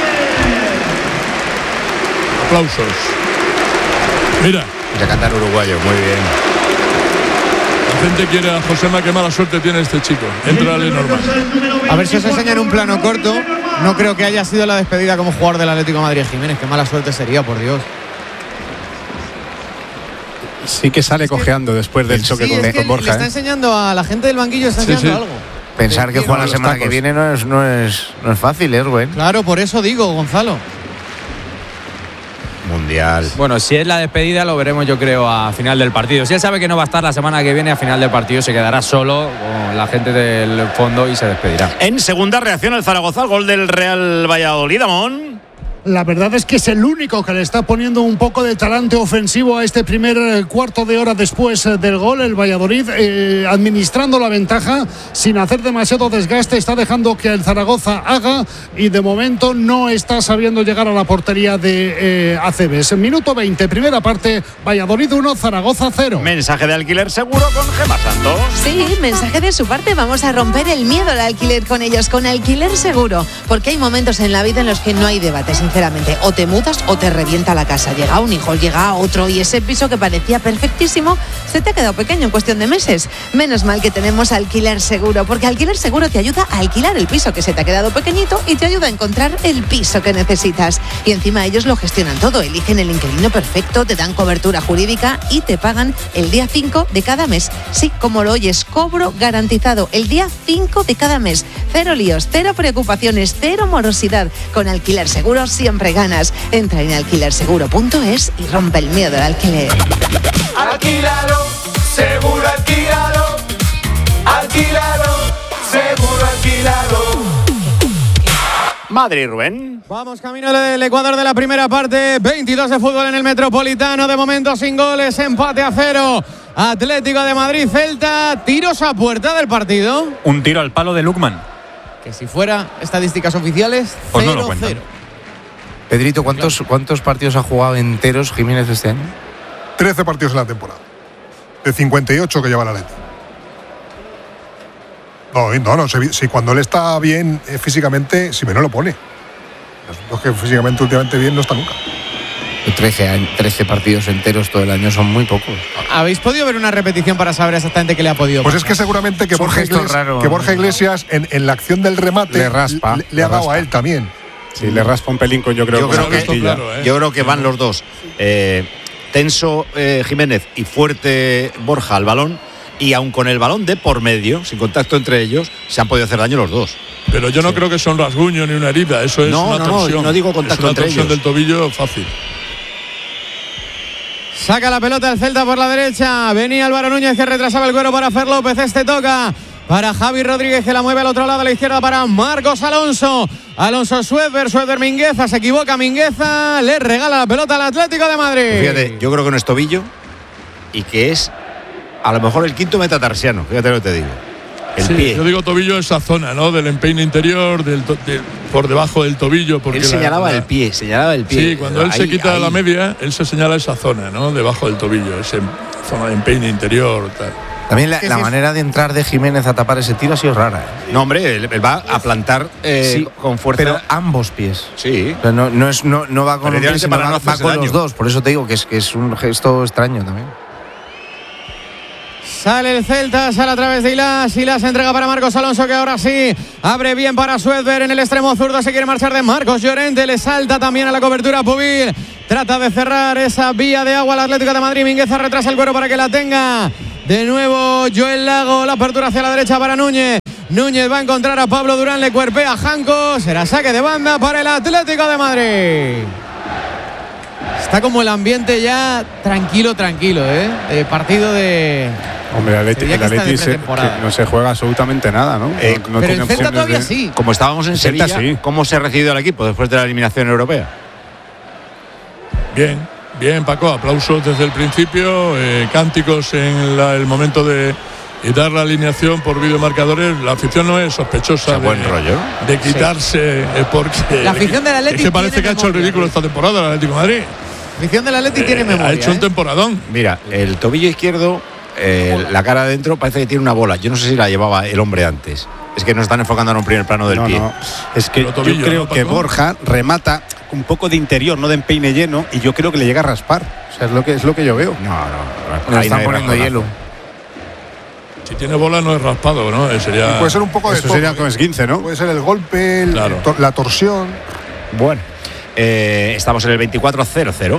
Aplausos. Mira. Ya cantar uruguayo, muy bien. La gente quiere a Josema, qué mala suerte tiene este chico. Entra Lenormand. A ver si os enseñan un plano corto. No creo que haya sido la despedida como jugador del Atlético de Madrid Jiménez. Qué mala suerte sería, por Dios. Sí que sale cojeando después del choque con Borja. Le está enseñando a la gente del banquillo, está enseñando algo. Pensar que juega la semana que viene no es fácil, Rubén. Claro, por eso digo, Gonzalo. Mundial. Bueno, si es la despedida lo veremos yo creo a final del partido. Si él sabe que no va a estar la semana que viene a final del partido, se quedará solo con la gente del fondo y se despedirá. En segunda reacción el Zaragoza al gol del Real Valladolid, Amón. La verdad es que es el único que le está poniendo un poco de talante ofensivo a este primer cuarto de hora después del gol. El Valladolid administrando la ventaja sin hacer demasiado desgaste, está dejando que el Zaragoza haga y de momento no está sabiendo llegar a la portería de Acebes. Minuto 20, primera parte, Valladolid 1, Zaragoza 0. Mensaje de alquiler seguro con Gemma Santos. Sí, mensaje de su parte. Vamos a romper el miedo al alquiler con ellos, con Alquiler Seguro, porque hay momentos en la vida en los que no hay debate, sinceramente. O te mudas o te revienta la casa. Llega un hijo, llega otro y ese piso que parecía perfectísimo se te ha quedado pequeño en cuestión de meses. Menos mal que tenemos Alquiler Seguro, porque Alquiler Seguro te ayuda a alquilar el piso que se te ha quedado pequeñito y te ayuda a encontrar el piso que necesitas. Y encima ellos lo gestionan todo, eligen el inquilino perfecto, te dan cobertura jurídica y te pagan el día 5 de cada mes. Sí, como lo oyes, cobro garantizado el día 5 de cada mes. Cero líos, cero preocupaciones, cero morosidad. Con Alquiler Seguro siempre ganas. Entra en alquilerseguro.es y rompe el miedo al alquiler. Alquílalo, seguro alquílalo. Alquílalo, seguro alquílalo. Madrid, Rubén. Vamos camino del Ecuador de la primera parte. 22 de fútbol en el Metropolitano. De momento sin goles. Empate a 0. Atlético de Madrid, Celta. Tiros a puerta del partido. Un tiro al palo de Lukman. Que si fuera estadísticas oficiales, pues 0-0. no lo cuentan. Pedrito, ¿cuántos partidos ha jugado enteros Jiménez este año? 13 partidos en la temporada. De 58 que lleva la Leti. No, si cuando él está bien físicamente, si me no lo pone. Los que físicamente últimamente bien no está nunca. 13 partidos enteros todo el año son muy pocos. ¿Habéis podido ver una repetición para saber exactamente qué le ha podido pasar? Pues es que seguramente que Borja Iglesias en la acción del remate le raspa, le ha dado a él también. Sí, le raspa un pelín yo creo que van los dos. Tenso Jiménez y fuerte Borja al balón. Y aun con el balón de por medio, sin contacto entre ellos, se han podido hacer daño los dos. Pero yo no creo que sea un rasguño ni una herida. Eso es una torsión. No digo contacto entre ellos. Es una torsión del tobillo fácil. Saca la pelota el Celta por la derecha. Venía Álvaro Núñez que retrasaba el cuero para Fer López. Este toca para Javi Rodríguez que la mueve al otro lado a la izquierda para Marcos Alonso. Alonso Suéber Mingueza. Se equivoca Mingueza. Le regala la pelota al Atlético de Madrid. Fíjate, yo creo que no es tobillo y que es a lo mejor el quinto metatarsiano. Fíjate lo que te digo. pie. Yo digo tobillo, esa zona, ¿no? Del empeine interior, por debajo del tobillo. Porque él señalaba el pie. Sí, cuando él se quita la media, él se señala esa zona, ¿no? Debajo del tobillo, esa zona de empeine interior, tal. También la manera de entrar de Jiménez a tapar ese tiro ha sido rara. No, hombre, él va a plantar con fuerza. Pero ambos pies. Sí. O sea, no va con un pie, sino va con los dos. Por eso te digo que es un gesto extraño también. Sale el Celta, sale a través de Ilas entrega para Marcos Alonso, que ahora sí abre bien para Suedberg en el extremo zurdo. Se quiere marchar de Marcos Llorente, le salta también a la cobertura Pubil. Trata de cerrar esa vía de agua al Atlético de Madrid. Mingueza retrasa el cuero para que la tenga. De nuevo Joel Lago, la apertura hacia la derecha para Núñez. Núñez va a encontrar a Pablo Durán, le cuerpea a Janco. Será saque de banda para el Atlético de Madrid. Está como el ambiente ya tranquilo, partido de... Hombre, el Atleti no se juega absolutamente nada, ¿no? No pero el Celta todavía sí. Como estábamos en Sevilla, sí. ¿Cómo se ha recibido el equipo después de la eliminación europea? Bien, Paco, aplausos desde el principio, cánticos en el momento de dar la alineación por videomarcadores. La afición no es sospechosa buen rollo de quitarse, porque la afición del Atleti es que parece que ha hecho el ridículo esta temporada el Atlético de Madrid. La afición del Atleti tiene memoria. Ha hecho un temporadón. Mira, el tobillo izquierdo, la cara adentro parece que tiene una bola. Yo no sé si la llevaba el hombre antes. Es que nos están enfocando en un primer plano del pie. No. Es que tobillo, yo creo que Borja remata un poco de interior, no de empeine lleno, y yo creo que le llega a raspar. O sea, es lo que yo veo. No. Ahí están poniendo hielo. Si tiene bola no es raspado, ¿no? Y puede ser un poco de eso todo. Sería con esguince, ¿no? Puede ser el golpe, la torsión. Bueno, estamos en el 24-0-0.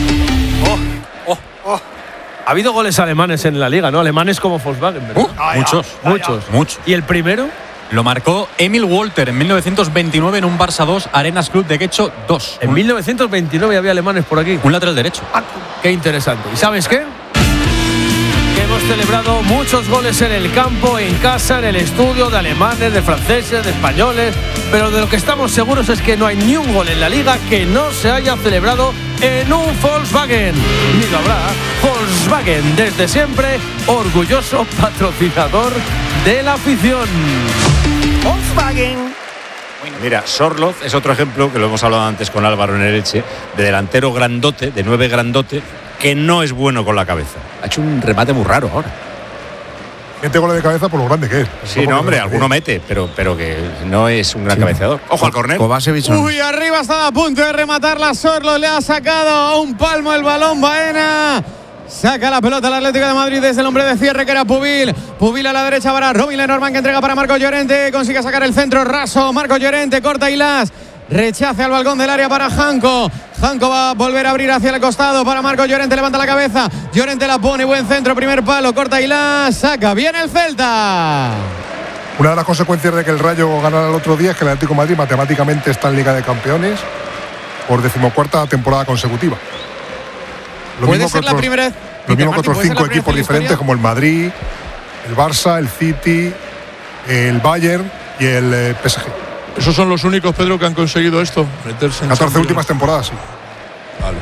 Ha habido goles alemanes en la liga, ¿no? Alemanes como Volkswagen, ¿verdad? Muchos. ¿Y el primero? Lo marcó Emil Walter en 1929 en un Barça 2, Arenas Club de Quecho 2. En 1929 había alemanes por aquí. Un lateral derecho. Qué interesante. ¿Y sabes qué? Que hemos celebrado muchos goles en el campo, en casa, en el estudio, de alemanes, de franceses, de españoles. Pero de lo que estamos seguros es que no hay ni un gol en la liga que no se haya celebrado en un Volkswagen. Ni lo habrá. Volkswagen, desde siempre, orgulloso patrocinador de la afición. Volkswagen. Mira, Sorloz es otro ejemplo, que lo hemos hablado antes con Álvaro en el Elche, de delantero grandote, de 9 grandote, que no es bueno con la cabeza. Ha hecho un remate muy raro ahora. Mete goles de cabeza por lo grande que es. Sí, no, hombre, alguno mete, pero que no es un gran cabeceador. Ojo al córner. Uy, arriba estaba a punto de rematar la Sorloz, le ha sacado a un palmo el balón Baena. Saca la pelota el Atlético de Madrid desde el hombre de cierre, que era Pubil. Pubil a la derecha para Robin Lenormand, que entrega para Marcos Llorente. Consigue sacar el centro raso. Marcos Llorente corta Ilas. Rechace al balcón del área para Janco. Janco va a volver a abrir hacia el costado para Marcos Llorente. Levanta la cabeza. Llorente la pone. Buen centro. Primer palo. Corta Ilas. Saca bien el Celta. Una de las consecuencias de que el Rayo ganara el otro día es que el Atlético de Madrid matemáticamente está en Liga de Campeones por 14ª temporada consecutiva. Puede ser la primera vez. Lo mismo que otros 5 equipos diferentes como el Madrid, el Barça, el City, el Bayern y el PSG. Esos son los únicos, Pedro, que han conseguido esto, meterse en 14 últimas temporadas, sí. Vale.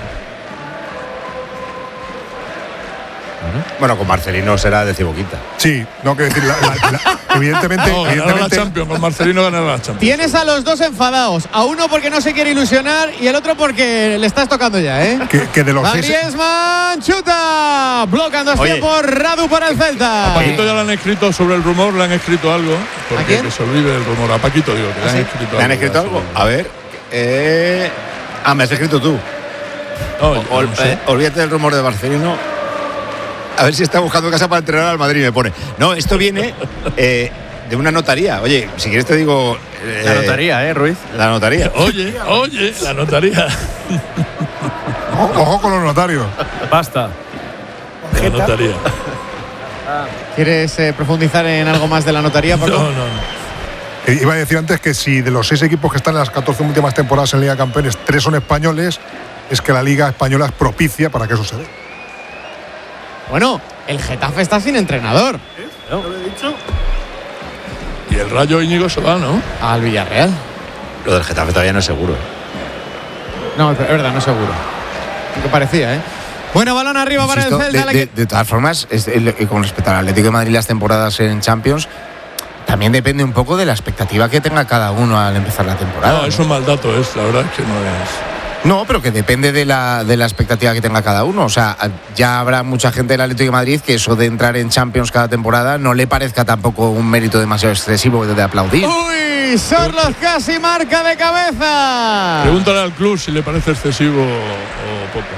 Bueno, con Marcelino será decimoquinta. Sí, no quiero decir, evidentemente. No, ganará la Champions, con Marcelino ganará la Champions. Tienes a los dos enfadados, a uno porque no se quiere ilusionar y el otro porque le estás tocando ya, ¿eh? Que de los Griezmann chuta, bloqueando este tiempo Radu para el Celta. A Paquito ya le han escrito sobre el rumor, le han escrito algo. ¿A quién? Que se olvide del rumor. A Paquito digo, que le han escrito algo. ¿Le han escrito algo? A ver. Me has escrito tú. No sé. Olvídate del rumor de Marcelino. A ver si está buscando casa para entrenar al Madrid, me pone. No, esto viene de una notaría. Oye, si quieres te digo... la notaría, Ruiz. La notaría. Oye, la notaría. Ojo con los notarios. Basta. La notaría. ¿Quieres profundizar en algo más de la notaría, Paco? No. Iba a decir antes que si de los 6 equipos que están en las 14 últimas temporadas en Liga de Campeones, 3 son españoles, es que la Liga Española es propicia para que eso se dé. Bueno, el Getafe está sin entrenador. ¿No? ¿Lo he dicho? Y el Rayo Íñigo se va, ¿no? Al Villarreal. Lo del Getafe todavía no es seguro. No, es verdad, no es seguro. Lo que parecía, ¿eh? Bueno, balón arriba para el Celta. De todas formas, con respecto al Atlético de Madrid las temporadas en Champions, también depende un poco de la expectativa que tenga cada uno al empezar la temporada. No, es un mal dato, la verdad es que no es. No, pero que depende de la expectativa que tenga cada uno. O sea, ya habrá mucha gente del Atlético de Madrid que eso de entrar en Champions cada temporada no le parezca tampoco un mérito demasiado excesivo de aplaudir. ¡Uy! Sorlos casi marca de cabeza. Pregúntale al club si le parece excesivo o poco.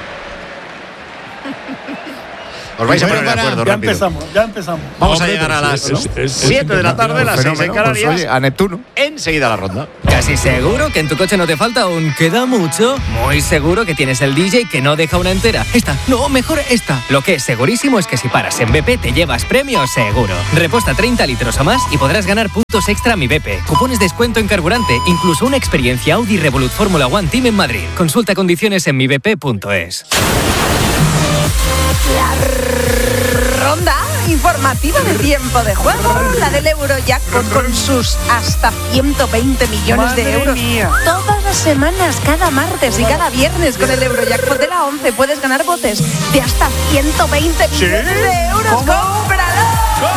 Os vais a poner de acuerdo rápido. Ya empezamos. Vamos a llegar a las 7 de la tarde, las 6 en Canarias. Pues, oye, a Neptuno. Enseguida la ronda. ¿Casi seguro que en tu coche no te falta un queda mucho? Muy seguro que tienes el DJ que no deja una entera. Esta, no, mejor esta. Lo que es segurísimo es que si paras en BP te llevas premio seguro. Reposta 30 litros o más y podrás ganar puntos extra Mi BP. Cupones de descuento en carburante, incluso una experiencia Audi Revolut Fórmula One Team en Madrid. Consulta condiciones en mibp.es. La ronda informativa de tiempo de juego, la del Eurojackpot con sus hasta 120 millones de euros. Todas las semanas, cada martes y cada viernes con el Eurojackpot de la 11 puedes ganar botes de hasta 120 millones de euros. ¡Cómpralo!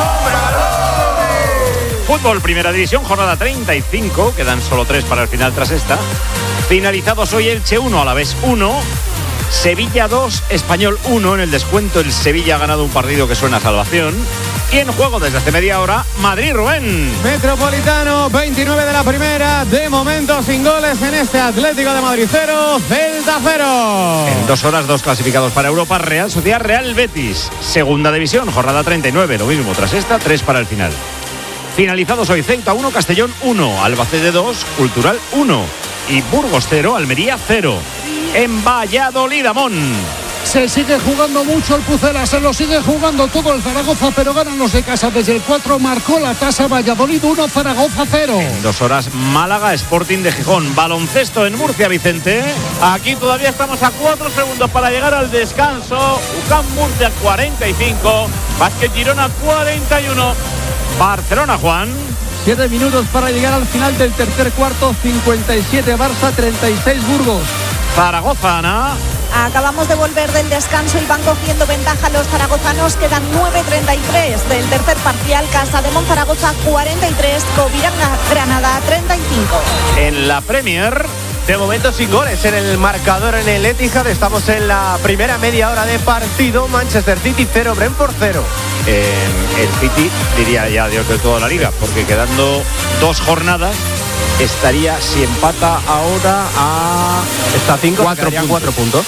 Fútbol, Primera División, jornada 35. Quedan solo 3 para el final tras esta. Finalizados hoy Elche 1, Alavés 1. Sevilla 2, Español 1. En el descuento el Sevilla ha ganado un partido que suena a salvación. Y en juego desde hace media hora, Madrid, Rubén. Metropolitano, 29 de la primera. De momento sin goles en este Atlético de Madrid 0, Celta 0. En 2 horas, 2 clasificados para Europa. Real Sociedad, Real Betis. Segunda División, jornada 39. Lo mismo tras esta, 3 para el final. Finalizados hoy, Ceuta 1, Castellón 1. Albacete 2, Cultural 1. Y Burgos 0, Almería 0. En Valladolid, Amón. Se sigue jugando mucho el Pucela, se lo sigue jugando todo el Zaragoza, pero ganan los de casa desde el 4. Marcó la tasa Valladolid 1, Zaragoza 0. En 2 horas, Málaga, Sporting de Gijón. Baloncesto en Murcia, Vicente. Aquí todavía estamos a 4 segundos para llegar al descanso. UCAM Murcia 45, Básquet Girona 41. Barcelona, Juan. 7 minutos para llegar al final del tercer cuarto. 57 Barça, 36 Burgos. Zaragoza, Ana. Acabamos de volver del descanso y van cogiendo ventaja los zaragozanos. Quedan 9:33 del tercer parcial. Casa de Monzaragoza 43, Covirán Granada 35. En la Premier, de momento sin goles en el marcador en el Etihad. Estamos en la primera media hora de partido. Manchester City 0, Brentford 0. El City diría ya adiós de toda la liga, porque quedando 2 jornadas estaría, si empata ahora, a... Está a 5, 4 puntos.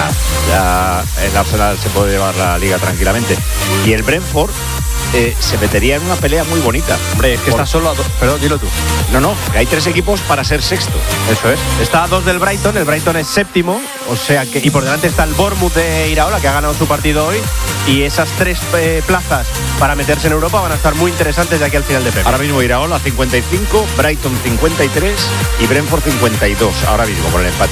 Ya el Arsenal se puede llevar la liga tranquilamente. Y el Brentford se metería en una pelea muy bonita. Hombre, es que está solo a 2. Perdón, dilo tú. No, que hay 3 equipos para ser sexto. Eso es. Está a 2 del Brighton, el Brighton es séptimo, o sea que, y por delante está el Bournemouth de Iraola, que ha ganado su partido hoy, y esas 3 plazas para meterse en Europa van a estar muy interesantes de aquí al final de Premier. Ahora mismo Iraola 55, Brighton 53 y Brentford 52, ahora mismo con el empate.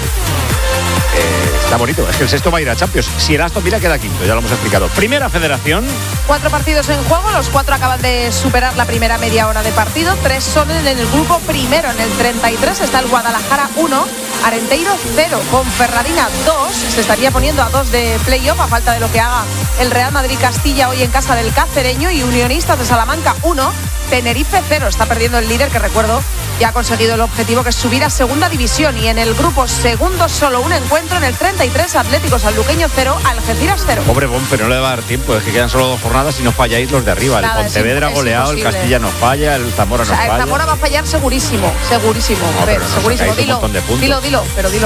Está bonito, es que el sexto va a ir a Champions. Si el Aston Villa queda quinto, ya lo hemos explicado. Primera Federación. 4 partidos en juego, los 4 acaban de superar la primera media hora de partido. 3 son en el grupo primero. En el 33 está el Guadalajara 1, Arenteiro 0, Ponferradina 2. Se estaría poniendo a 2 de playoff a falta de lo que haga el Real Madrid Castilla hoy en casa del Cacereño. Y Unionistas de Salamanca 1, Tenerife 0. Está perdiendo el líder, que recuerdo ya ha conseguido el objetivo, que es subir a segunda división. Y en el grupo segundo solo un encuentro. En el 33, Atlético Sanluqueño 0, Algeciras 0. Pobre Bompe, no le va a dar tiempo, es que quedan solo 2 jornadas y no falláis los de arriba. Nada, el Pontevedra goleado, el Castilla no falla, el Zamora no falla. El Zamora va a fallar segurísimo. No, segurísimo. Dilo.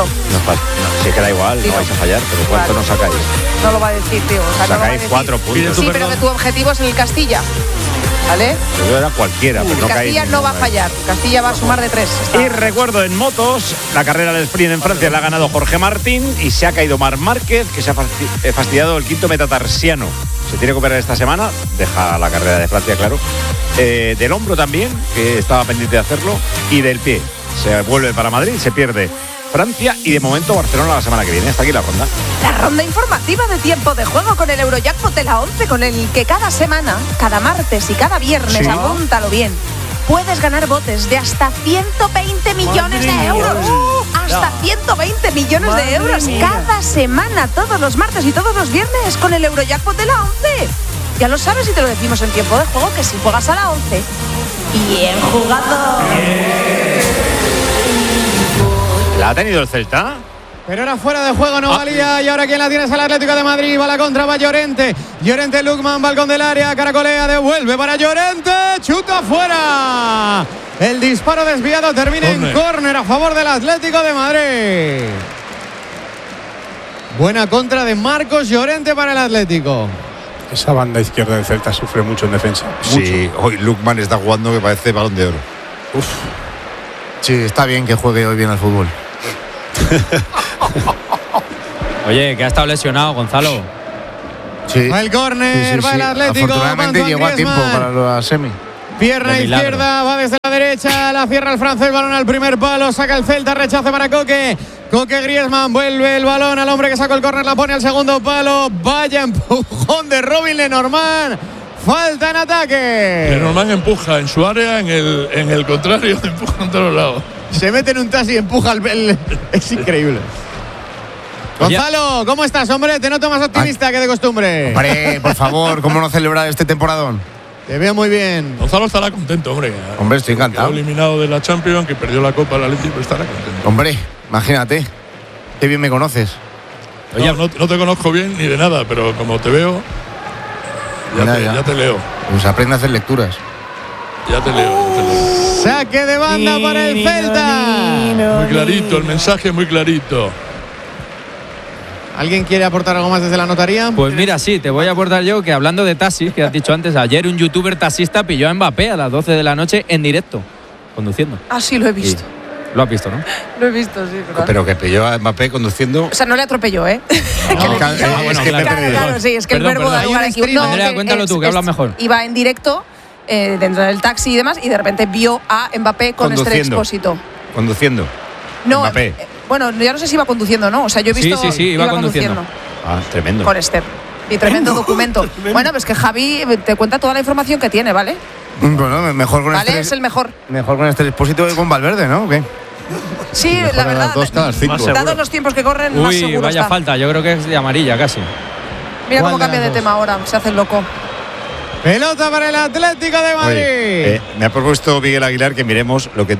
Si es que da igual, no vais a fallar, pero ¿cuánto nos sacáis? No lo va a decir, tío. Sacáis 4 puntos. Sí, pero que tu objetivo es en el Castilla. ¿Vale? Yo era cualquiera, pero no caí. Castilla no va a fallar. Castilla va a sumar de 3. Y recuerdo en motos, la carrera del sprint en Francia la ha ganado Jorge Martín y se ha caído Marc Márquez, que se ha fastidiado el quinto metatarsiano. Se tiene que operar esta semana, deja la carrera de Francia, claro. Del hombro también, que estaba pendiente de hacerlo, y del pie. Se vuelve para Madrid, se pierde Francia y de momento Barcelona la semana que viene. Hasta aquí la ronda. La ronda informativa de tiempo de juego con el Eurojackpot de la 11, con el que cada semana, cada martes y cada viernes, apúntalo bien, puedes ganar botes de hasta 120 millones de euros. Hasta 120 millones de euros cada semana, todos los martes y todos los viernes con el Eurojackpot de la 11. Ya lo sabes y te lo decimos en tiempo de juego, que si juegas a la 11 Bien jugado. ¿La ha tenido el Celta? Pero era fuera de juego, no valía. Y ahora quien la tiene es el Atlético de Madrid. Va la contra, va Llorente. Llorente, Lukman, balcón del área. Caracolea, devuelve para Llorente. Chuta fuera. El disparo desviado termina en córner a favor del Atlético de Madrid. Buena contra de Marcos Llorente para el Atlético. Esa banda izquierda del Celta sufre mucho en defensa. Sí, hoy Lukman está jugando que parece Balón de Oro. Uf. Sí, está bien que juegue hoy bien al fútbol. Oye, que ha estado lesionado, Gonzalo. Sí. Va el córner, va el Atlético. Afortunadamente llegó a tiempo para la semi. Pierna izquierda, va desde la derecha, la cierra el francés, balón al primer palo, saca el Celta, rechace para Coque. Coque, Griezmann, vuelve el balón al hombre que sacó el córner, la pone al segundo palo. Vaya empujón de Robin Lenormand. Falta en ataque. Lenormand empuja en su área, en el contrario, empuja en todos lados. Se mete en un taxi y empuja es increíble. Gonzalo, ¿cómo estás, hombre? Te noto más optimista que de costumbre. Hombre, por favor, ¿cómo no celebrar este temporadón? Te veo muy bien. Gonzalo estará contento, hombre. Hombre, estoy encantado. Quedó eliminado de la Champions, que perdió la Copa del Atlético, pero estará contento. Hombre, imagínate. Qué bien me conoces. Oye, no te conozco bien ni de nada, pero como te veo, ya te leo. Pues aprende a hacer lecturas. Ya te leo. Saque de banda para el Celta. Muy clarito, el mensaje muy clarito. ¿Alguien quiere aportar algo más desde la notaría? Pues mira, sí, te voy a aportar yo que hablando de taxis, que has dicho antes, ayer un youtuber taxista pilló a Mbappé a las 12 de la noche en directo, conduciendo. Ah, sí, lo he visto. Lo has visto, ¿no? Lo he visto, sí. ¿verdad? Pero que pilló a Mbappé conduciendo. O sea, no le atropelló, ¿eh? Claro, sí, es que el verbo da lugar aquí. Andrea, cuéntalo tú, que hablas mejor. Iba en directo dentro del taxi y demás, y de repente vio a Mbappé con Esther Expósito. Conduciendo. No, Mbappé. Bueno, ya no sé si iba conduciendo, ¿no? O sea, yo he visto. Sí, iba conduciendo. Ah, tremendo. Con Esther. Y tremendo documento. Bueno, pues que Javi te cuenta toda la información que tiene, ¿vale? Bueno, mejor con Vale, es el mejor. Mejor con este Expósito que con Valverde, ¿no? ¿O qué? Sí, la verdad. Dados los tiempos que corren, más seguro vaya está. falta, yo creo que es de amarilla casi. Mira cómo cambia de tema ahora, se hace el loco. Pelota para el Atlético de Madrid. Oye, me ha propuesto Miguel Aguilar que miremos lo que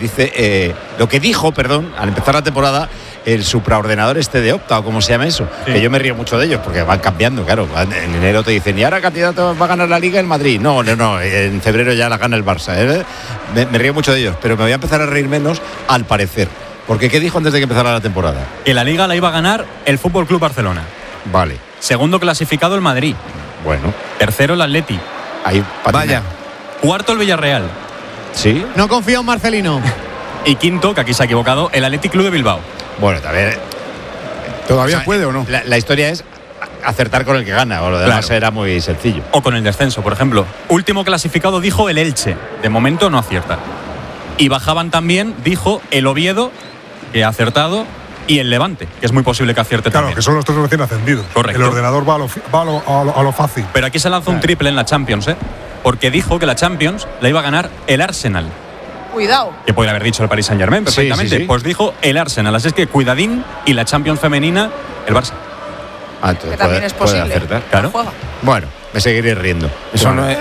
dijo, al empezar la temporada, el supraordenador de Opta, o como se llama eso. Sí. Que yo me río mucho de ellos porque van cambiando, claro. En enero te dicen, y ahora candidato va a ganar la Liga el Madrid. No, en febrero ya la gana el Barça. Me río mucho de ellos, pero me voy a empezar a reír menos al parecer. Porque ¿qué dijo antes de que empezara la temporada? Que la Liga la iba a ganar el Fútbol Club Barcelona. Vale. Segundo clasificado el Madrid. Bueno. Tercero el Atleti. Ahí vaya. Cuarto el Villarreal. Sí. No confío en Marcelino. Y quinto, que aquí se ha equivocado, el Athletic Club de Bilbao. Bueno, también. ¿Todavía puede o no? La historia es acertar con el que gana, o lo demás era muy sencillo. O con el descenso, por ejemplo. Último clasificado dijo el Elche. De momento no acierta. Y bajaban también, dijo el Oviedo, que ha acertado, y el Levante, que es muy posible que acierte también. Claro, que son los tres recién ascendidos. Correcto. El ordenador va a lo fácil. Pero aquí se lanzó un triple en la Champions, porque dijo que la Champions la iba a ganar el Arsenal. Cuidado. Que puede haber dicho el Paris Saint-Germain perfectamente. Sí. Pues dijo el Arsenal. Así es que cuidadín, y la Champions femenina, el Barça. Que también es posible. Acertar. Claro. Bueno, me seguiré riendo. Eso no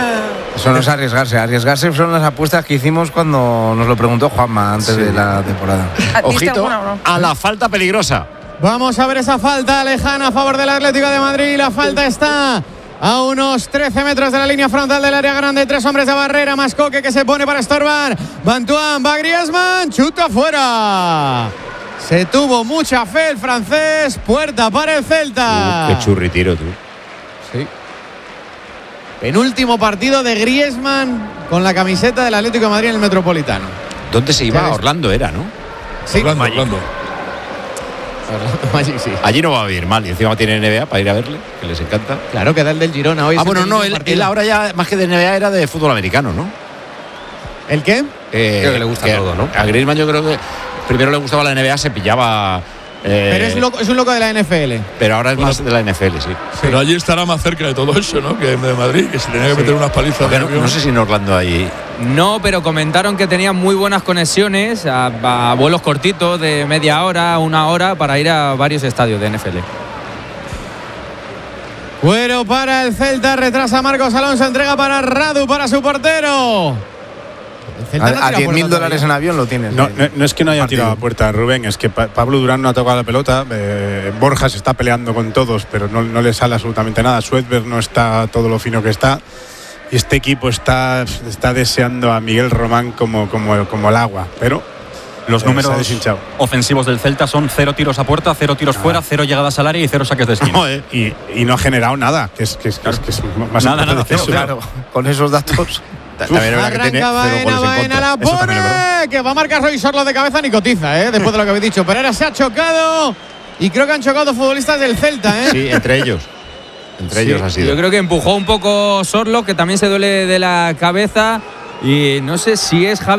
es arriesgarse. Arriesgarse son las apuestas que hicimos cuando nos lo preguntó Juanma antes de la temporada. Ojito a la falta peligrosa. Vamos a ver esa falta lejana a favor del Atlético de Madrid. La falta está a unos 13 metros de la línea frontal del área grande. 3 hombres de barrera, más Coque que se pone para estorbar. Bantuán, va Griezmann, chuta fuera. Se tuvo mucha fe el francés. Puerta para el Celta. Qué churritiro, tú. Sí. Penúltimo partido de Griezmann con la camiseta del Atlético de Madrid en el Metropolitano. ¿Dónde se iba? Orlando era, ¿no? Sí, Orlando. Magic, sí. Allí no va a ir mal, y encima tiene NBA para ir a verle, que les encanta. Claro, que da el del Girona hoy. Bueno, no, él ahora ya más que de NBA era de fútbol americano, ¿no? ¿El qué? Creo que le gusta todo, ¿no? A Griezmann yo creo que primero le gustaba la NBA, se pillaba. Pero es un loco de la NFL. Pero ahora es más de la NFL, sí. Pero allí estará más cerca de todo eso, ¿no? Que de Madrid, que se tenía que meter unas palizas. No sé si en Orlando hay. No, pero comentaron que tenían muy buenas conexiones a vuelos cortitos de media hora, 1 hora, para ir a varios estadios de NFL. Cuero para el Celta, retrasa Marcos Alonso, entrega para Radu, para su portero. A $10.000 en avión lo tienes. No es que no haya tirado a puerta, Rubén, es que Pablo Durán no ha tocado la pelota. Borja se está peleando con todos, pero no le sale absolutamente nada. Suedberg no está todo lo fino que está. Y este equipo está deseando a Miguel Román como el agua, pero los números ofensivos del Celta son 0 tiros a puerta, 0 tiros fuera, 0 llegadas al área y 0 saques de esquina. Y no ha generado nada, que es más nada, claro. Con esos datos. Arranca Baena, la pone, que va a marcar hoy Sorlo de cabeza ni cotiza, después de lo que habéis dicho. Pero ahora se ha chocado y creo que han chocado futbolistas del Celta. Sí, entre ellos. Entre ellos ha sido. Yo creo que empujó un poco Sorlo, que también se duele de la cabeza. Y no sé si es Javi